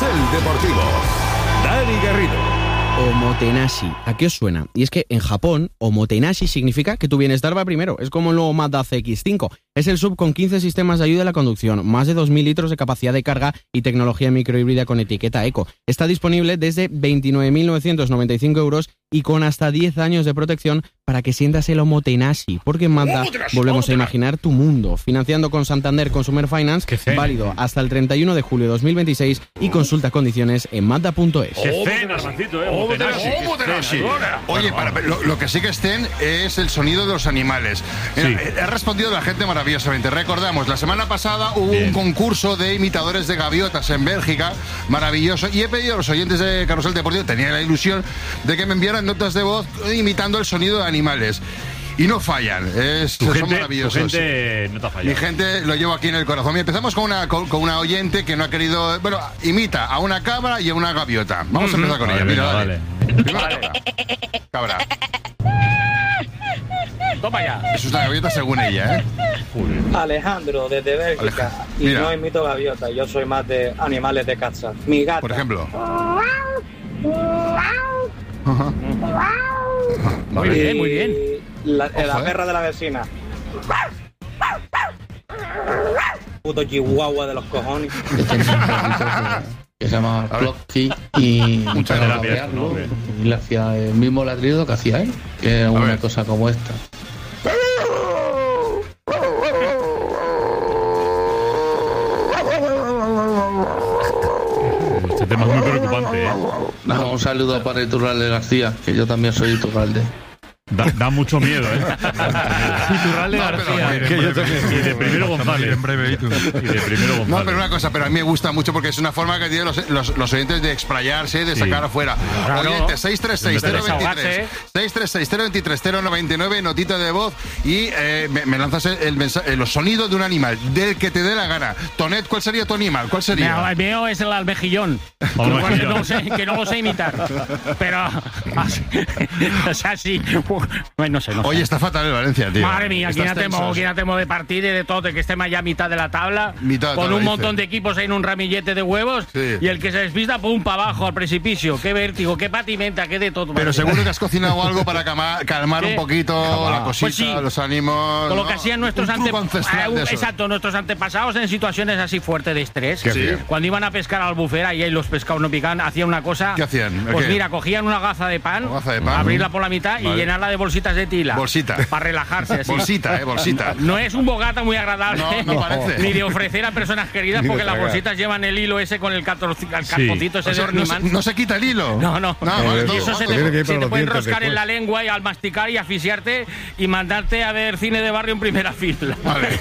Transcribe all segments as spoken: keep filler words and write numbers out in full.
Carrusel Deportivo. Dani Garrido. Omotenashi, ¿a qué os suena? Y es que en Japón, Omotenashi significa que tu bienestar va primero. Es como el nuevo Mazda C X cinco. Es el sub con quince sistemas de ayuda a la conducción, más de dos mil litros de capacidad de carga y tecnología microhíbrida con etiqueta eco. Está disponible desde veintinueve mil novecientos noventa y cinco euros y con hasta diez años de protección para que sientas el Omotenashi. Porque en Mazda volvemos a imaginar tu mundo. Financiando con Santander Consumer Finance, válido hasta el treinta y uno de julio de dos mil veintiséis y consulta condiciones en mazda punto es. ¡Qué cena, Armancito, eh! Omotenashi. Omotenashi. Oye, para, lo, lo que sí que estén es el sonido de los animales. Mira, sí. Ha respondido la gente maravillosamente. Recordamos, la semana pasada hubo Bien. un concurso de imitadores de gaviotas en Bélgica, maravilloso, y he pedido a los oyentes de Carrusel Deportivo, tenía la ilusión de que me enviaran notas de voz imitando el sonido de animales. Y no fallan, es, son gente, maravillosos. Tu gente no te ha fallado. Mi gente lo llevo aquí en el corazón. Y empezamos con una, con, con una oyente que no ha querido... Bueno, imita a una cabra y a una gaviota. Vamos mm-hmm. a empezar con vale, ella. Mira, vale. dale. Primero cabra. Cabra. Toma ya. Eso es la gaviota según ella, ¿eh? Alejandro, desde Bélgica. Y Mira. no imito gaviota, yo soy más de animales de caza. Mi gata. Por ejemplo. Uh-huh. Muy bien, muy bien. La, la perra de la vecina. Puto chihuahua de los cojones. Que se llama Clocky y muchas gracias. Y le hacía el mismo ladrido que hacía él, que era una cosa como esta. Este tema es muy preocupante, ¿eh? No, un saludo para Iturralde García, que yo también soy Iturralde. Da, da mucho miedo, ¿eh? Iturralde no, García. Que yo también. Y de primero González. En breve, y tú. Y de primero González. No, pero una cosa, pero a mí me gusta mucho porque es una forma que tienen los, los, los oyentes de explayarse, de sí. sacar afuera. Claro. Oyentes, seis tres seis cero veintitrés, seis tres seis cero veintitrés cero noventa y nueve, notita de voz y eh, me, me lanzas el, el mensaje, los sonidos de un animal, del que te dé la gana. Tonet, ¿cuál sería tu animal? ¿Cuál sería? No, el mío es el almejillón. Que no, sé, que no lo sé imitar. Pero, o sea, sí. Bueno, no sé, no sé. Oye, está fatal el Valencia, tío. Madre mía, aquí ya temo, temo de partir y de todo, de que estemos ya a mitad de la tabla, mitad con tabla, un montón dice. de equipos ahí en un ramillete de huevos, sí. y el que se despista, pum, para abajo, al precipicio. Qué vértigo, qué patimenta, qué de todo. Pero seguro que has cocinado algo para calmar, calmar un poquito calmar. la cosita, pues sí. los ánimos. Con lo que hacían nuestros antepasados. Eh, exacto, nuestros antepasados en situaciones así fuertes de estrés. Sí. Cuando iban a pescar al bufera y ahí los pescados no picaban, hacían una cosa. ¿Qué hacían? Pues ¿Qué? mira, cogían una gaza de pan, gaza de pan. abrirla por la mitad vale. y llenarla de bolsitas de tila. Bolsita. Para relajarse así. Bolsita, eh, bolsita. No es un bogata muy agradable. No, no parece. Ni de ofrecer a personas queridas, porque las bolsitas llevan el hilo ese con el carpocito sí. ese o sea, de Orniman. No, no se quita el hilo. No, no. no vale, y eso se te, se te puede enroscar en la lengua y al masticar y asfixiarte y mandarte a ver cine de barrio en primera fila. Vale.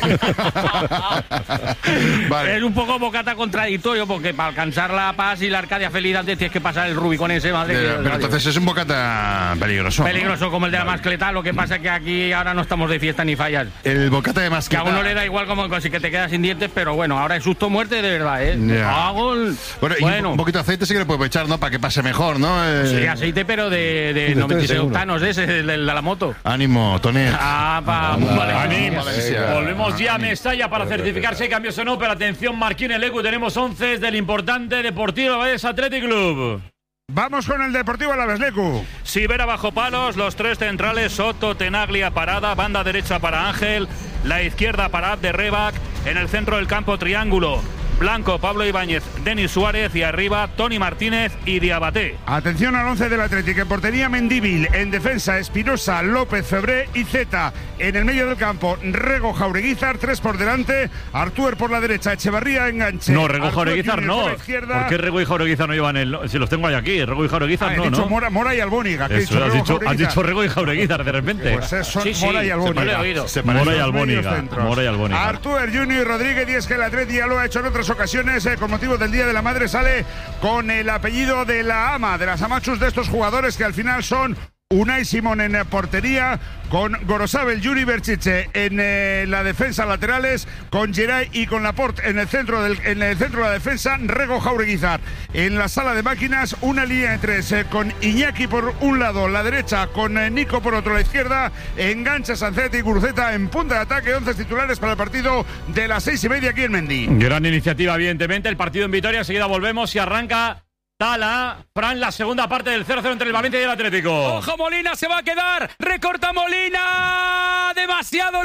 vale. Es un poco bocata contradictorio porque para alcanzar la paz y la Arcadia feliz antes tienes que pasar el Rubicón ese, ¿vale? Pero, pero entonces es un bocata peligroso. Peligroso, ¿no? como el de la vale. mascleta. Lo que pasa es que aquí ahora no estamos de fiesta ni fallas. El bocata de mascleta. Que a uno le da igual como casi que te quedas sin dientes, pero bueno, ahora es susto muerte de verdad, ¿eh? Yeah. Hago el... Bueno, y bueno. un poquito de aceite sí que le puedo echar, ¿no? Para que pase mejor, ¿no? Eh... Sí, aceite, pero de, de noventa y seis octanos, ese, de, de, de la moto. Ánimo, Tonet. Ah, pa, vale. Ánimo. Volvemos ya a Mestalla para certificar si hay cambios o no, pero atención, Marquín el Ecu, tenemos once del importante Deportivo Alavés Athletic Club. Vamos con el Deportivo Alavés, Lecu. Sivera bajo palos, los tres centrales, Soto, Tenaglia, Parada, banda derecha para Ángel, la izquierda para Abderrebac, en el centro del campo triángulo. Blanco, Pablo Ibáñez, Denis Suárez y arriba Tony Martínez y Diabaté. Atención al once del Atlético. En portería Mendívil, en defensa Espinosa, López, Febré y Zeta. En el medio del campo Rego, Jaureguizar, tres por delante, Artúer por la derecha, Echevarría enganche. No, Rego, Jaureguizar no. ¿Por qué Rego y Jaureguizar no llevan el...? Si los tengo ahí aquí, Rego y Jaureguizar ah, no, he dicho ¿no? Mora, Mora y Albóniga. Eso, dicho has, Rego, dicho, has dicho Rego y Jaureguizar de repente. Pues son sí, sí, Mora y Albóniga. Se Mora y Albóniga. Mora y Albóniga. Artúer, Junior y Rodríguez, y es que el Atlético ya lo ha hecho en otras ocasiones, eh, con motivo del Día de la Madre, sale con el apellido de la ama, de las amachus de estos jugadores que al final son Unai Simón en portería, con Gorosabel, Yuri Berchiche en eh, la defensa laterales, con Geray y con Laporte en el centro del, en el centro de la defensa, Rego Jaureguizar. En la sala de máquinas, una línea de tres eh, con Iñaki por un lado, la derecha, con eh, Nico por otro, la izquierda, engancha Sancet y Guruceta en punta de ataque. Once titulares para el partido de las seis y media aquí en Mendy. Gran iniciativa, evidentemente, el partido en Vitoria. Enseguida volvemos y arranca Tala, Fran, la segunda parte del cero cero entre el Valencia y el Atlético. ¡Ojo, Molina se va a quedar! ¡Recorta Molina! ¡Demasiado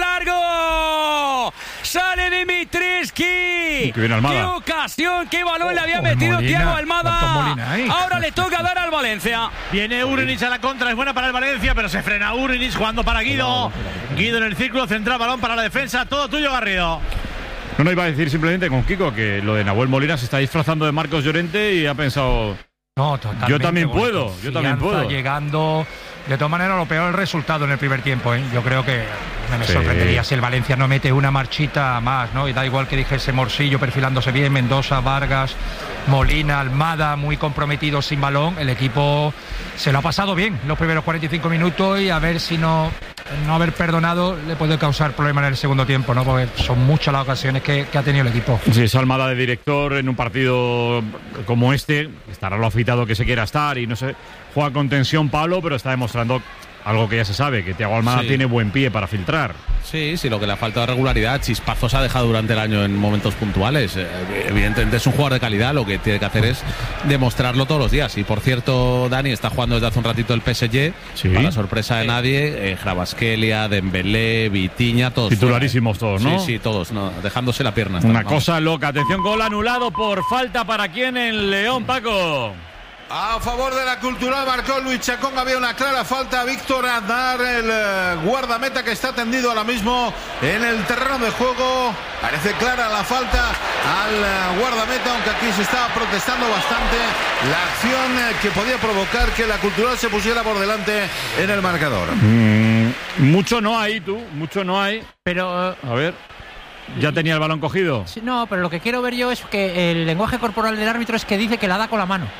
largo! ¡Sale Dimitrievski! ¡Qué bien Almada! ¡Qué ocasión! ¡Qué balón le había metido Thiago Almada! Ahora le toca dar al Valencia. Viene Urinic a la contra, es buena para el Valencia, pero se frena Urinic jugando para Guido. Guido en el círculo central, balón para la defensa. Todo tuyo, Garrido. No, no, iba a decir simplemente con Kiko que lo de Nahuel Molina se está disfrazando de Marcos Llorente y ha pensado... No, totalmente. Yo también puedo, yo también puedo. Llegando... De todas maneras, lo peor el resultado en el primer tiempo, ¿eh? Yo creo que me sí. sorprendería si el Valencia no mete una marchita más, ¿no? Y da igual que dijese Morcillo perfilándose bien, Mendoza, Vargas, Molina, Almada, muy comprometidos sin balón. El equipo se lo ha pasado bien los primeros cuarenta y cinco minutos y a ver si no, no haber perdonado le puede causar problemas en el segundo tiempo, ¿no? Porque son muchas las ocasiones que, que ha tenido el equipo. Sí, es Almada de director en un partido como este. Estará lo afeitado que se quiera estar y no sé... Juega con tensión Pablo, pero está demostrando algo que ya se sabe, que Thiago Almada sí. tiene buen pie para filtrar. Sí, sí, lo que le ha faltado regularidad, chispazos ha dejado durante el año en momentos puntuales. Evidentemente es un jugador de calidad, lo que tiene que hacer es demostrarlo todos los días. Y por cierto, Dani está jugando desde hace un ratito el P S G, sí. para sorpresa de nadie, eh, Kvaratskhelia, Dembélé, Vitinha, todos. Titularísimos todos, ¿no? Sí, sí, todos, no, dejándose la pierna. Una vamos. cosa loca. Atención, gol anulado por falta para quién en León, Paco. A favor de la Cultural marcó Luis Chacón, había una clara falta. Víctor Aznar, el eh, guardameta que está tendido ahora mismo en el terreno de juego. Parece clara la falta al eh, guardameta, aunque aquí se estaba protestando bastante la acción eh, que podía provocar que la Cultural se pusiera por delante en el marcador. Mm, mucho no hay, tú, mucho no hay. Pero... Uh, a ver... ¿Ya tenía el balón cogido? Sí, no, pero lo que quiero ver yo es que el lenguaje corporal del árbitro es que dice que la da con la mano.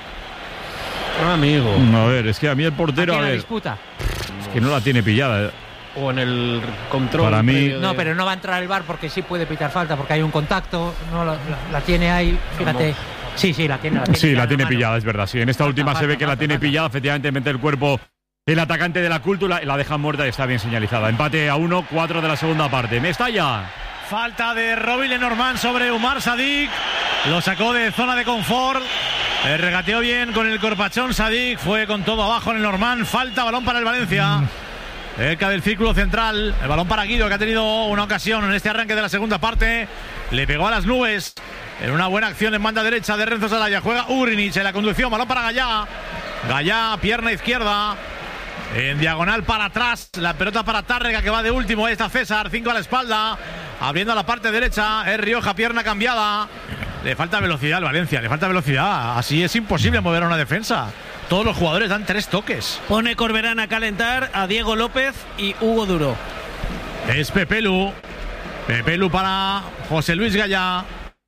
Amigo. A ver, es que a mí el portero, Aquí a la ver, disputa. es que no la tiene pillada. O en el control. Para mí... No, pero no va a entrar el V A R porque sí puede pitar falta, porque hay un contacto, no la, la, la tiene ahí, fíjate. Sí, sí, la tiene. La tiene sí, la tiene la pillada, es verdad. Sí, en esta falta, última falta, se ve que falta, la tiene falta. pillada, efectivamente mete el cuerpo el atacante de la Cultura, la deja muerta y está bien señalizada. Empate a uno, cuatro de la segunda parte. Mestalla. Falta de Robin Lenormand sobre Umar Sadik. Lo sacó de zona de confort. Eh, regateó bien con el corpachón Sadik. Fue con todo abajo en el Lenormand. Falta, balón para el Valencia. Cerca del círculo central. El balón para Guido, que ha tenido una ocasión en este arranque de la segunda parte. Le pegó a las nubes. En una buena acción en banda derecha de Renzo Salaya. Juega Urinic en la conducción. Balón para Gallá. Gallá, pierna izquierda. En diagonal para atrás, la pelota para Tárrega, que va de último. Ahí está César, cinco a la espalda, abriendo a la parte derecha. Es Rioja, pierna cambiada. Le falta velocidad al Valencia, le falta velocidad. Así es imposible mover a una defensa. Todos los jugadores dan tres toques. Pone Corberán a calentar a Diego López y Hugo Duro. Es Pepelu. Pepelu para José Luis Gallá.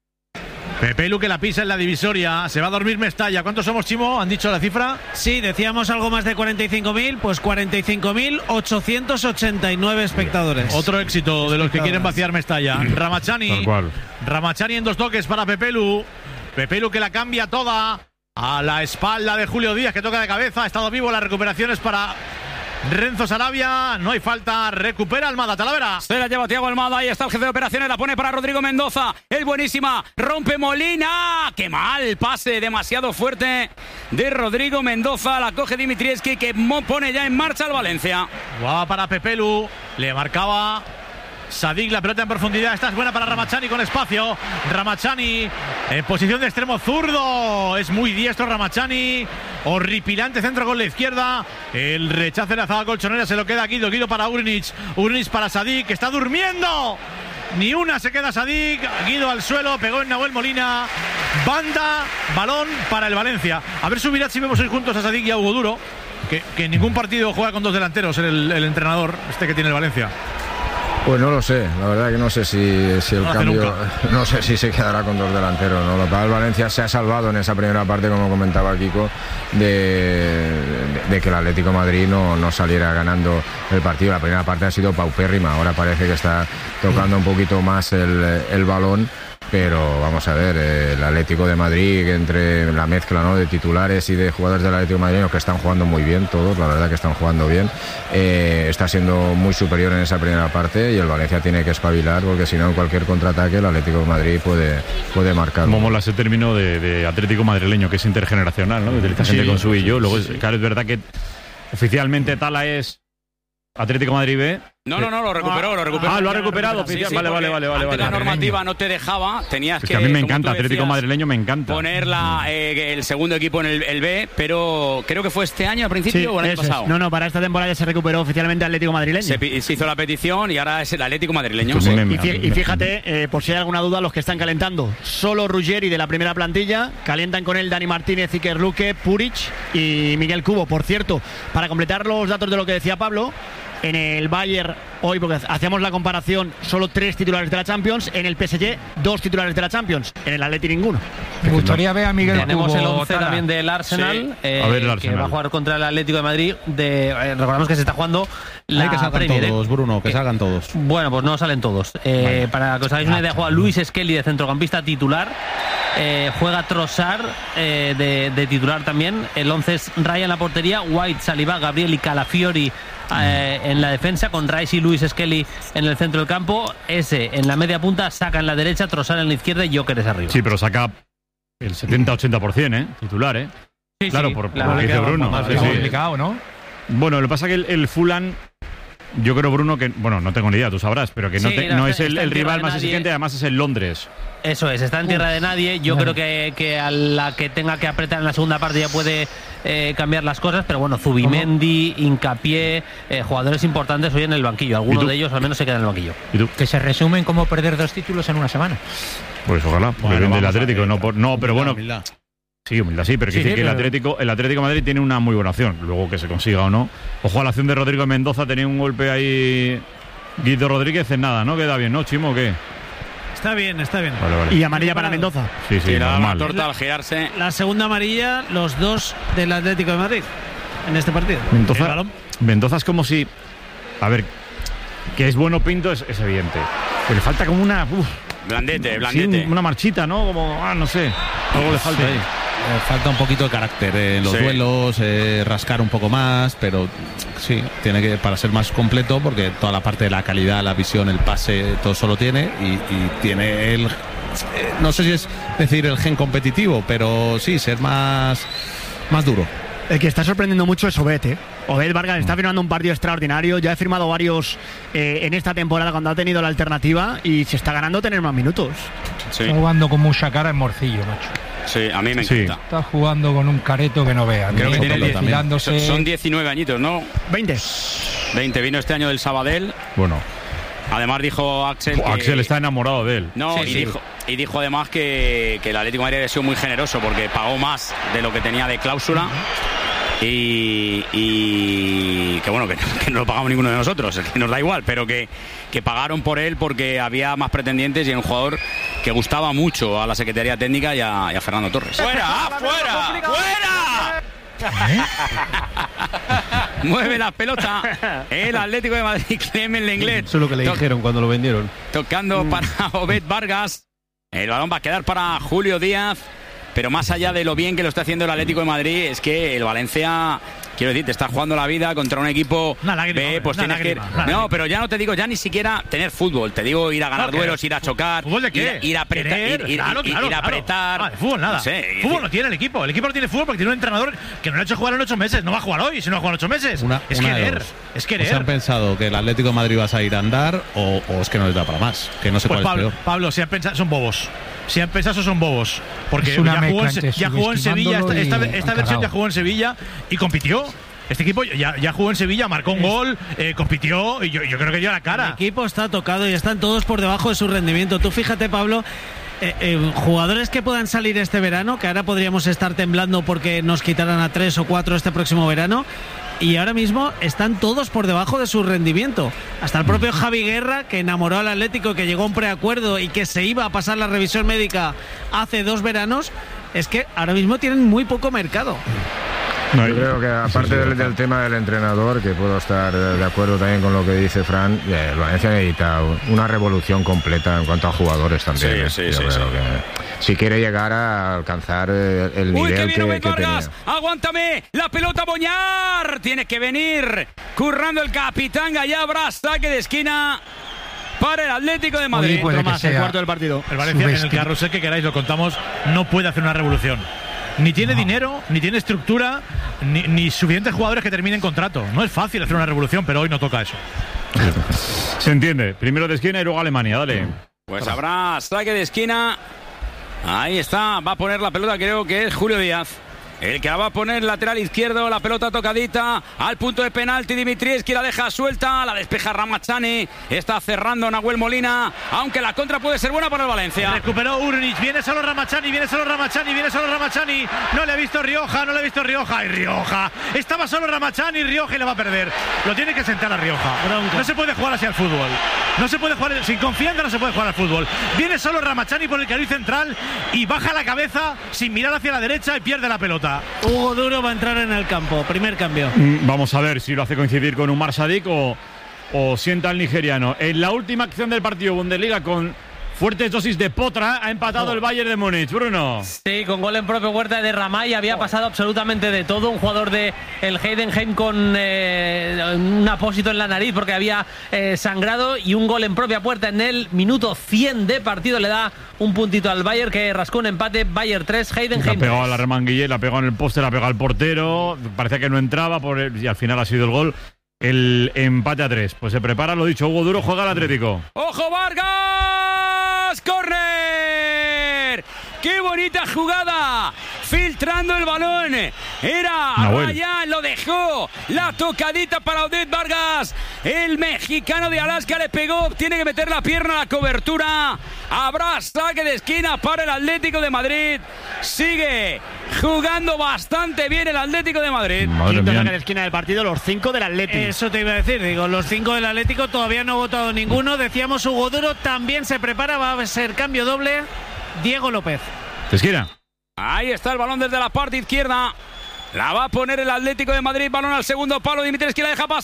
Pepelu que la pisa en la divisoria. Se va a dormir Mestalla. ¿Cuántos somos, Chimo? ¿Han dicho la cifra? Sí, decíamos algo más de cuarenta y cinco mil. Pues cuarenta y cinco mil ochocientos ochenta y nueve espectadores. Otro éxito de los que quieren vaciar Mestalla. Ramachani. Ramachani en dos toques para Pepelu. Pepelu que la cambia toda a la espalda de Julio Díaz, que toca de cabeza. Ha estado vivo. Las recuperaciones para Renzo Sarabia, no hay falta, recupera Almada, Talavera. Se la lleva Thiago Almada, ahí está el jefe de operaciones, la pone para Rodrigo Mendoza, es buenísima, rompe Molina, qué mal, pase demasiado fuerte de Rodrigo Mendoza, la coge Dimitrievski, que pone ya en marcha al Valencia. Va para Pepelu, le marcaba Sadik, la pelota en profundidad, esta es buena para Ramachani con espacio. Ramachani en posición de extremo zurdo, es muy diestro Ramachani, horripilante centro con la izquierda, el rechace de la zaga colchonera se lo queda Guido, Guido para Urinic, Urinic para Sadik, que está durmiendo. Ni una se queda Sadik, Guido al suelo, pegó en Nahuel Molina, banda, balón para el Valencia. A ver, subirá si vemos hoy juntos a Sadik y a Hugo Duro, que, que en ningún partido juega con dos delanteros el, el entrenador este que tiene el Valencia. Pues no lo sé, la verdad que no sé si, si el no cambio, no sé si se quedará con dos delanteros, ¿no? Lo que el Valencia se ha salvado en esa primera parte, como comentaba Kiko, de, de, de que el Atlético de Madrid no, no saliera ganando el partido. La primera parte ha sido paupérrima, ahora parece que está tocando un poquito más el, el balón. Pero vamos a ver, eh, el Atlético de Madrid, entre la mezcla, ¿no?, de titulares y de jugadores del Atlético de Madrid, que están jugando muy bien todos, la verdad que están jugando bien, eh, está siendo muy superior en esa primera parte y el Valencia tiene que espabilar, porque si no en cualquier contraataque el Atlético de Madrid puede, puede marcar. Como mola ese término de, de Atlético madrileño, que es intergeneracional, ¿no? Que utiliza gente sí, con su y yo. Luego, sí, claro, es verdad que oficialmente Tala es Atlético Madrid B. No, no, no, lo recuperó, lo recuperó. Ah, lo ha recuperado. Sí, sí, vale, vale, vale, vale. Antes vale, la normativa no te dejaba, tenías es que. que a mí me encanta, decías, Atlético madrileño me encanta. Poner la, eh, el segundo equipo en el, el B, pero creo que fue este año al principio sí, o el año pasado. Es. No, no, para esta temporada ya se recuperó oficialmente Atlético madrileño. Se, se hizo la petición y ahora es el Atlético madrileño. Sí. Y, fí, y fíjate, eh, por si hay alguna duda, los que están calentando, solo Ruggeri de la primera plantilla, calientan con él Dani Martínez, Iker Luque, Puric y Miguel Cubo. Por cierto, para completar los datos de lo que decía Pablo, en el Bayern hoy, porque hacíamos la comparación, solo tres titulares de la Champions. En el P S G, dos titulares de la Champions. En el Atleti, ninguno. Me gustaría ver a Miguel Tenemos Cubo, el once Tala. también del Arsenal, sí. eh, a ver el Arsenal, que va a jugar contra el Atlético de Madrid. De, eh, recordamos que se está jugando la Hay que salgan Premier, todos, ¿eh? Bruno, que salgan todos. Bueno, pues no salen todos. Eh, vale. Para que os hagáis una idea, juega Luis Skelly de centrocampista titular. Eh, juega Trossard eh, de, de titular también. El once es Raya en la portería, White, Saliba, Gabriel y Calafiori eh, en la defensa, con Rice y Luis Skelly en el centro del campo. Ese en la media punta, Saka en la derecha, Trossard en la izquierda y Gyökeres arriba. Sí, pero Saka el setenta ochenta por ciento, ¿eh? Titular, ¿eh? Sí, claro, sí, por, por claro, lo que dice Bruno. Más sí, sí. complicado, ¿no? Bueno, lo que pasa es que el, el Fulham, yo creo, Bruno, que, bueno, no tengo ni idea, tú sabrás, pero que no, Sí, te, no, no está- es el, está en el tierra rival de más nadie. exigente, además es el Londres. Eso es, está en tierra de nadie. Yo Claro. creo que, que a la que tenga que apretar en la segunda parte ya puede eh, cambiar las cosas, pero bueno, Zubimendi, Hincapié, eh, jugadores importantes hoy en el banquillo. Algunos de ellos al menos se quedan en el banquillo. ¿Y tú? Que se resumen como perder dos títulos en una semana. Pues ojalá, porque Bueno, viene del vamos a Atlético, ver. no, por, no pero bueno, Humildad. sí, humildad sí, pero que Sí, dice que el pero- Atlético, el Atlético de Madrid tiene una muy buena opción, luego que se consiga o no. Ojo a la acción de Rodrigo Mendoza, tenía un golpe ahí Guido Rodríguez en nada, ¿no? Queda bien, ¿no, Chimo, o qué? Está bien, está bien. Vale, vale. Y amarilla para Mendoza. Sí, sí, Y la normal. torta al girarse. La segunda amarilla, los dos del Atlético de Madrid en este partido. El Mendoza, balón. Mendoza es como si, a ver, que es bueno Pinto es, es evidente, pero le falta como una, uf, Blandete, sí, blandete. una marchita, ¿no? Como, ah, no sé, algo le falta ahí. Eh, falta un poquito de carácter eh, en los Sí. duelos, eh, rascar un poco más, pero sí, tiene que, para ser más completo, porque toda la parte de la calidad, la visión, el pase, todo eso lo tiene, y, y tiene el, eh, no sé si es decir el gen competitivo, pero sí, ser más, más duro. El que está sorprendiendo mucho es Obed, ¿eh? Obed Vargas está firmando un partido extraordinario. Ya he firmado varios eh, en esta temporada cuando ha tenido la alternativa y se está ganando tener más minutos. Sí, Está jugando con mucha cara en Morcillo, macho. sí, a mí me Sí. encanta. Está jugando con un careto que no vea. Creo que tiene diez- desfilándose. Son diecinueve añitos, ¿no? veinte. veinte, vino este año del Sabadell. Bueno, Además dijo Axel que- Axel está enamorado de él. No, Sí, y, sí. Dijo, y dijo además que, que el Atlético de Madrid había sido muy generoso porque pagó más de lo que tenía de cláusula y, y que bueno, que, que no lo pagamos ninguno de nosotros, que nos da igual, pero que, que pagaron por él porque había más pretendientes y era un jugador que gustaba mucho a la Secretaría Técnica y a, y a Fernando Torres. ¡Fuera! ¡Fuera! ¡Fuera! Mueve la pelota el Atlético de Madrid, Clemen Lenglet. Eso es lo que le To- dijeron cuando lo vendieron. Tocando para Obed Vargas. El balón va a quedar para Julio Díaz. Pero más allá de lo bien que lo está haciendo el Atlético de Madrid, es que el Valencia, quiero decir, te está jugando la vida contra un equipo Una lágrima, B, pues una tienes que ir. lágrima, una No, lágrima. pero ya no te digo ya ni siquiera tener fútbol, te digo ir a ganar No, que- duelos, ir a chocar, ¿Fútbol de qué? ir, ir a apretar, Querer, ir, ir- claro, ir- claro, ir a claro. apretar. Ah, de fútbol nada. No sé, Fútbol no tiene el equipo. El equipo no tiene fútbol porque tiene un entrenador que no le ha hecho jugar en ocho meses. No va a jugar hoy si no ha jugado en ocho meses. Una, es una de querer. dos. Es O querer. se han pensado que el Atlético de Madrid va a salir a andar o, o es que no les da para más, que no sé Pues cuál Pablo, es peor. Pablo, si han pensado, son bobos. Si han pensado, son bobos. Porque Es una ya, jugó en, mezcla entre ya jugó en Sevilla, esta, esta, subestimándolo y esta versión ya cagao. jugó en Sevilla y compitió. Este equipo ya, ya jugó en Sevilla, marcó un gol, eh, compitió y yo, yo creo que dio la El cara. equipo está tocado y están todos por debajo de su rendimiento. Tú fíjate, Pablo, eh, eh, jugadores que puedan salir este verano, que ahora podríamos estar temblando porque nos quitaran a tres o cuatro este próximo verano. y ahora mismo están todos por debajo de su rendimiento. Hasta el propio Javi Guerra, que enamoró al Atlético, que llegó a un preacuerdo y que se iba a pasar la revisión médica hace dos veranos, es que ahora mismo tienen muy poco mercado. Yo creo que aparte sí, sí, del, del tema del entrenador, que puedo estar de acuerdo también con lo que dice Fran, eh, el Valencia necesita una revolución completa en cuanto a jugadores también. Sí, sí, Yo sí, creo sí. que si quiere llegar a alcanzar el, el Uy, nivel que, que, viene que Vargas, tenía. Aguántame, la pelota Boñar, tiene que venir currando el capitán Gallabra, saque de esquina para el Atlético de Madrid. Más, el cuarto del partido. El Valencia, en el carrusel que queráis lo contamos, no puede hacer una revolución. Ni tiene no. dinero, ni tiene estructura, ni, ni suficientes jugadores que terminen contrato. No es fácil hacer una revolución, pero hoy no toca eso. Se entiende. Primero de esquina y luego Alemania. Dale. Pues habrá saque de esquina. Ahí está. Va a poner la pelota, creo que es Julio Díaz. El que la va a poner lateral izquierdo, la pelota tocadita al punto de penalti. Dimitrievski la deja suelta, la despeja Ramachani. Está cerrando Nahuel Molina, aunque la contra puede ser buena para el Valencia. Recuperó Urnic, viene solo Ramachani, viene solo Ramachani, viene solo Ramachani. No le ha visto Rioja, no le ha visto Rioja. Y Rioja, estaba solo Ramachani, Rioja y le va a perder. Lo tiene que sentar a Rioja. No se puede jugar así al fútbol. No se puede jugar, sin confianza no se puede jugar al fútbol. Viene solo Ramachani por el carril central y baja la cabeza sin mirar hacia la derecha y pierde la pelota. Hugo Duro va a entrar en el campo, primer cambio. Vamos a ver si lo hace coincidir con Umar Sadik o, o sienta al nigeriano. En la última acción del partido Bundesliga, con fuertes dosis de potra, ha empatado oh. el Bayern de Múnich. Bruno. Sí, con gol en propio puerta de Ramay. Había pasado absolutamente de todo. Un jugador de el Heidenheim con eh, un apósito en la nariz porque había eh, sangrado, y un gol en propia puerta en el minuto cien de partido le da un puntito al Bayern, que rascó un empate. Bayern tres, Heidenheim tres. La pegó a la remanguille, la pegó en el poste, la pegó al portero. Parecía que no entraba por el, y al final ha sido el gol. El empate a tres. Pues se prepara, lo dicho, Hugo Duro, juega el Atlético. ¡Ojo, Vargas! ¡Corner! ¡Qué bonita jugada! Filtrando el balón. Era Ryan, lo dejó. La tocadita para Oded Vargas. El mexicano de Alaska le pegó. Tiene que meter la pierna a la cobertura. Habrá saque de esquina para el Atlético de Madrid. Sigue jugando bastante bien el Atlético de Madrid. Quinto saque de esquina del partido, los cinco del Atlético. Eso te iba a decir, digo, los cinco del Atlético todavía no ha votado ninguno. Decíamos Hugo Duro también se prepara, va a ser cambio doble. Diego López. Esquina. Ahí está el balón desde la parte izquierda. La va a poner el Atlético de Madrid. Balón al segundo palo. Dimitrievski la deja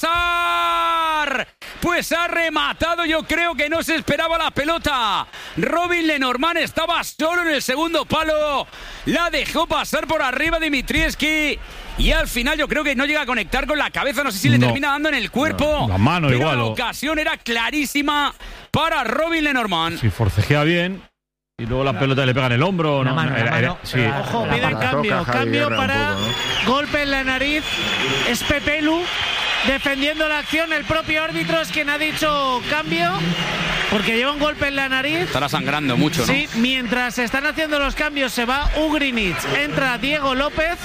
pasar. Pues ha rematado. Yo creo que no se esperaba la pelota. Robin Lenormand estaba solo en el segundo palo. La dejó pasar por arriba Dimitrievski. Y al final yo creo que no llega a conectar con la cabeza. No sé si le no. termina dando en el cuerpo. No, la mano pero igual. La ocasión era clarísima para Robin Lenormand. Si forcejea bien. Y luego la pelota le pega en el hombro. ¿No? Mano, era, era, sí. Ojo, piden cambio. Cambio para poco, ¿no? Golpe en la nariz. Es Pepelu defendiendo la acción. El propio árbitro es quien ha dicho cambio, porque lleva un golpe en la nariz. Estará sangrando mucho, ¿no? Sí, mientras se están haciendo los cambios se va Ugrinic, entra Diego López.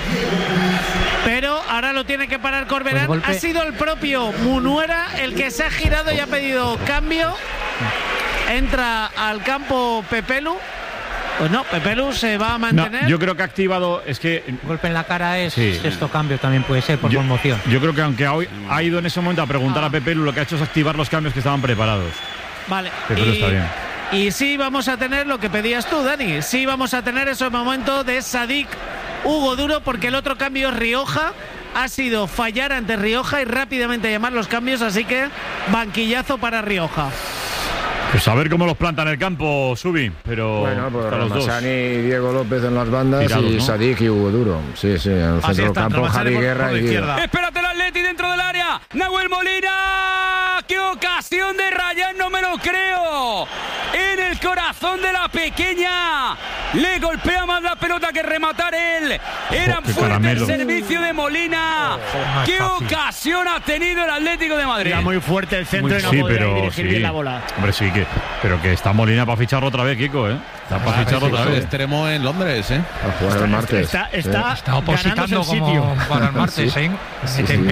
Pero ahora lo tiene que parar Corberán. Pues ha sido el propio Munuera el que se ha girado y ha pedido cambio. Entra al campo Pepelu. Pues no, Pepelu se va a mantener. No, yo creo que ha activado. Es que. Golpe en la cara es sí. Sexto cambio también puede ser por yo, conmoción. Yo creo que aunque hoy ha ido en ese momento a preguntar ah. a Pepelu, lo que ha hecho es activar los cambios que estaban preparados. Vale. Pepelu y, está bien. Y sí vamos a tener lo que pedías tú, Dani. Sí vamos a tener ese momento de Sadik, Hugo Duro, porque el otro cambio es Rioja. Ha sido fallar ante Rioja y rápidamente llamar los cambios, así que banquillazo para Rioja. Pues a ver cómo los plantan en el campo, Subi, pero bueno, pues Ramachani y Diego López en las bandas. Tirados, y ¿no? Sadik y Hugo Duro. Sí, sí, en el centro del campo, Javi Guerra y Guerra. Espérate el Atleti dentro del área. Nahuel Molina. ¡Qué ocasión de Ryan! No me lo creo. En el corazón de la pequeña. Le golpea más la pelota que rematar él. Era oh, fuerte el servicio de Molina. Oh, ¡Qué ocasión ha tenido el Atlético de Madrid! Era muy fuerte el centro muy, y no sí, podía pero, dirigir sí. bien la bola. Hombre, sí, que, pero que está Molina para ficharlo otra vez, Kiko, ¿eh? Está para ficharlo otra vez. Extremo en Londres, ¿eh? A jugar el martes. Está, está, está opositando como para el martes, sí. ¿eh? Sí, sí, Mete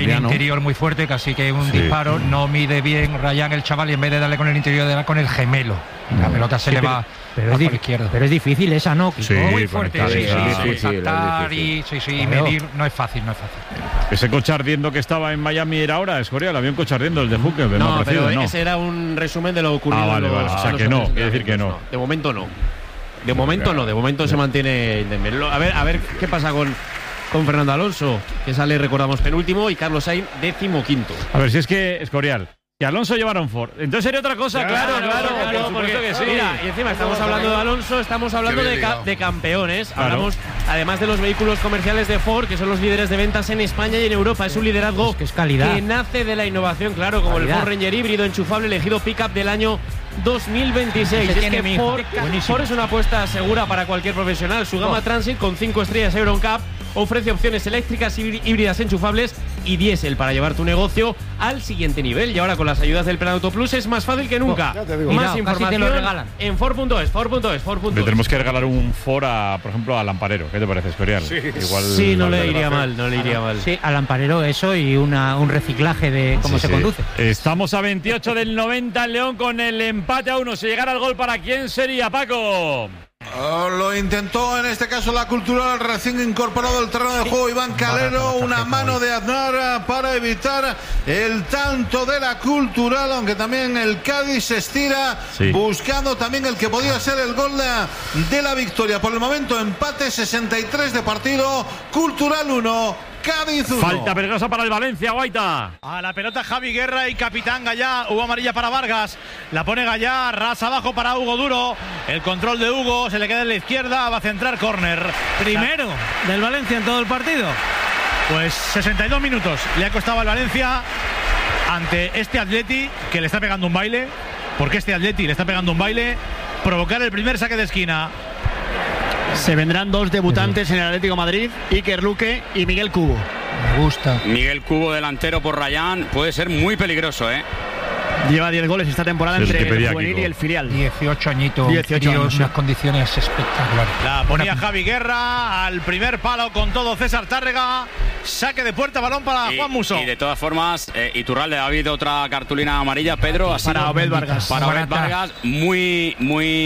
australiano. Un interior muy fuerte, casi que un Sí. disparo. No mide bien Ryan el chaval y en vez de darle con el interior, le da con el gemelo. La pelota se Sí, le pero- va pero a es por di- izquierda. pero es difícil esa, ¿no? Sí, muy fuerte, conectar, sí, esa- sí, es sí, difícil, saltar es y, sí, sí, y Claro. medir no es fácil, no es fácil. Ese coche ardiendo que estaba en Miami era ahora, Escorial. Había un coche ardiendo, el de Hooker. No, no, pero no. ese era un resumen de lo ocurrido. Ah, vale, en los- vale. O sea, en los que no, otros quiere decir que no. entrenamientos, De momento no. De momento no, de momento se mantiene. Lo- A ver, a ver qué pasa con, con Fernando Alonso, que sale, recordamos, penúltimo, y Carlos Sainz, décimo quinto. A ver, si es que, Escorial, que Alonso llevara un Ford. Entonces sería otra cosa, claro, claro. por supuesto que sí. Mira, y encima estamos hablando de Alonso, estamos hablando Qué de, bien ca- ligado. de campeones. Claro. Hablamos además de los vehículos comerciales de Ford, que son los líderes de ventas en España y en Europa. Es un liderazgo que, es calidad. que nace de la innovación, claro, como Calidad. el Ford Ranger híbrido enchufable elegido pickup del año dos mil veintiséis. Ese Es tiene que mi hija. Ford, Buenísimo. Ford es una apuesta segura para cualquier profesional. Su gama Oh. Transit con cinco estrellas Euroncap ofrece opciones eléctricas, híbri- híbridas enchufables y diésel para llevar tu negocio al siguiente nivel. Y ahora con las ayudas del Plan Auto Plus es más fácil que nunca. Oh, ya te digo. Más Cuidado, casi información te lo regalan. en Ford punto es, Ford punto es, Ford punto Le es. tenemos que regalar un Ford, a, por ejemplo, al Lamparero. ¿Qué te parece, Escorial? Igual, Sí, no le vale, iría vale. mal, no le iría mal. Sí, al amparero eso y una, un reciclaje de cómo Sí, se sí. conduce. Estamos a veintiocho del noventa en León con el empate a uno. Si llegara el gol, ¿para quién sería, Paco? Oh, lo intentó en este caso la Cultural, recién incorporado al terreno de juego Iván Calero, una mano de Aznar para evitar el tanto de la Cultural, aunque también el Cádiz se estira Sí. buscando también el que podía ser el gol de, de la victoria. Por el momento empate, sesenta y tres de partido, Cultural uno, Cádiz uno. Falta peligrosa para el Valencia, Guaita. A la pelota Javi Guerra y capitán Gallá. Hugo amarilla para Vargas. La pone Gallá. Ras abajo para Hugo Duro. El control de Hugo. Se le queda en la izquierda. Va a centrar córner. Primero del Valencia en todo el partido. Pues sesenta y dos minutos. Le ha costado al Valencia ante este Atleti que le está pegando un baile. Porque este Atleti le está pegando un baile. Provocar el primer saque de esquina. Se vendrán dos debutantes en el Atlético Madrid, Iker Luque y Miguel Cubo. Me gusta. Miguel Cubo delantero por Rayán puede ser muy peligroso, ¿eh? Lleva diez goles esta temporada Es el entre que pedía el juvenil Kiko. y el filial. dieciocho añitos. dieciocho tío, años, sí. unas condiciones espectaculares. La ponía Javi Guerra al primer palo con todo César Tárrega. Saque de puerta, balón para Y, Juan Muso. y de todas formas, eh, Iturralde, ha habido otra cartulina amarilla, Pedro. Ha Para sido Obed Vargas. Para Obed Barata. Vargas, muy,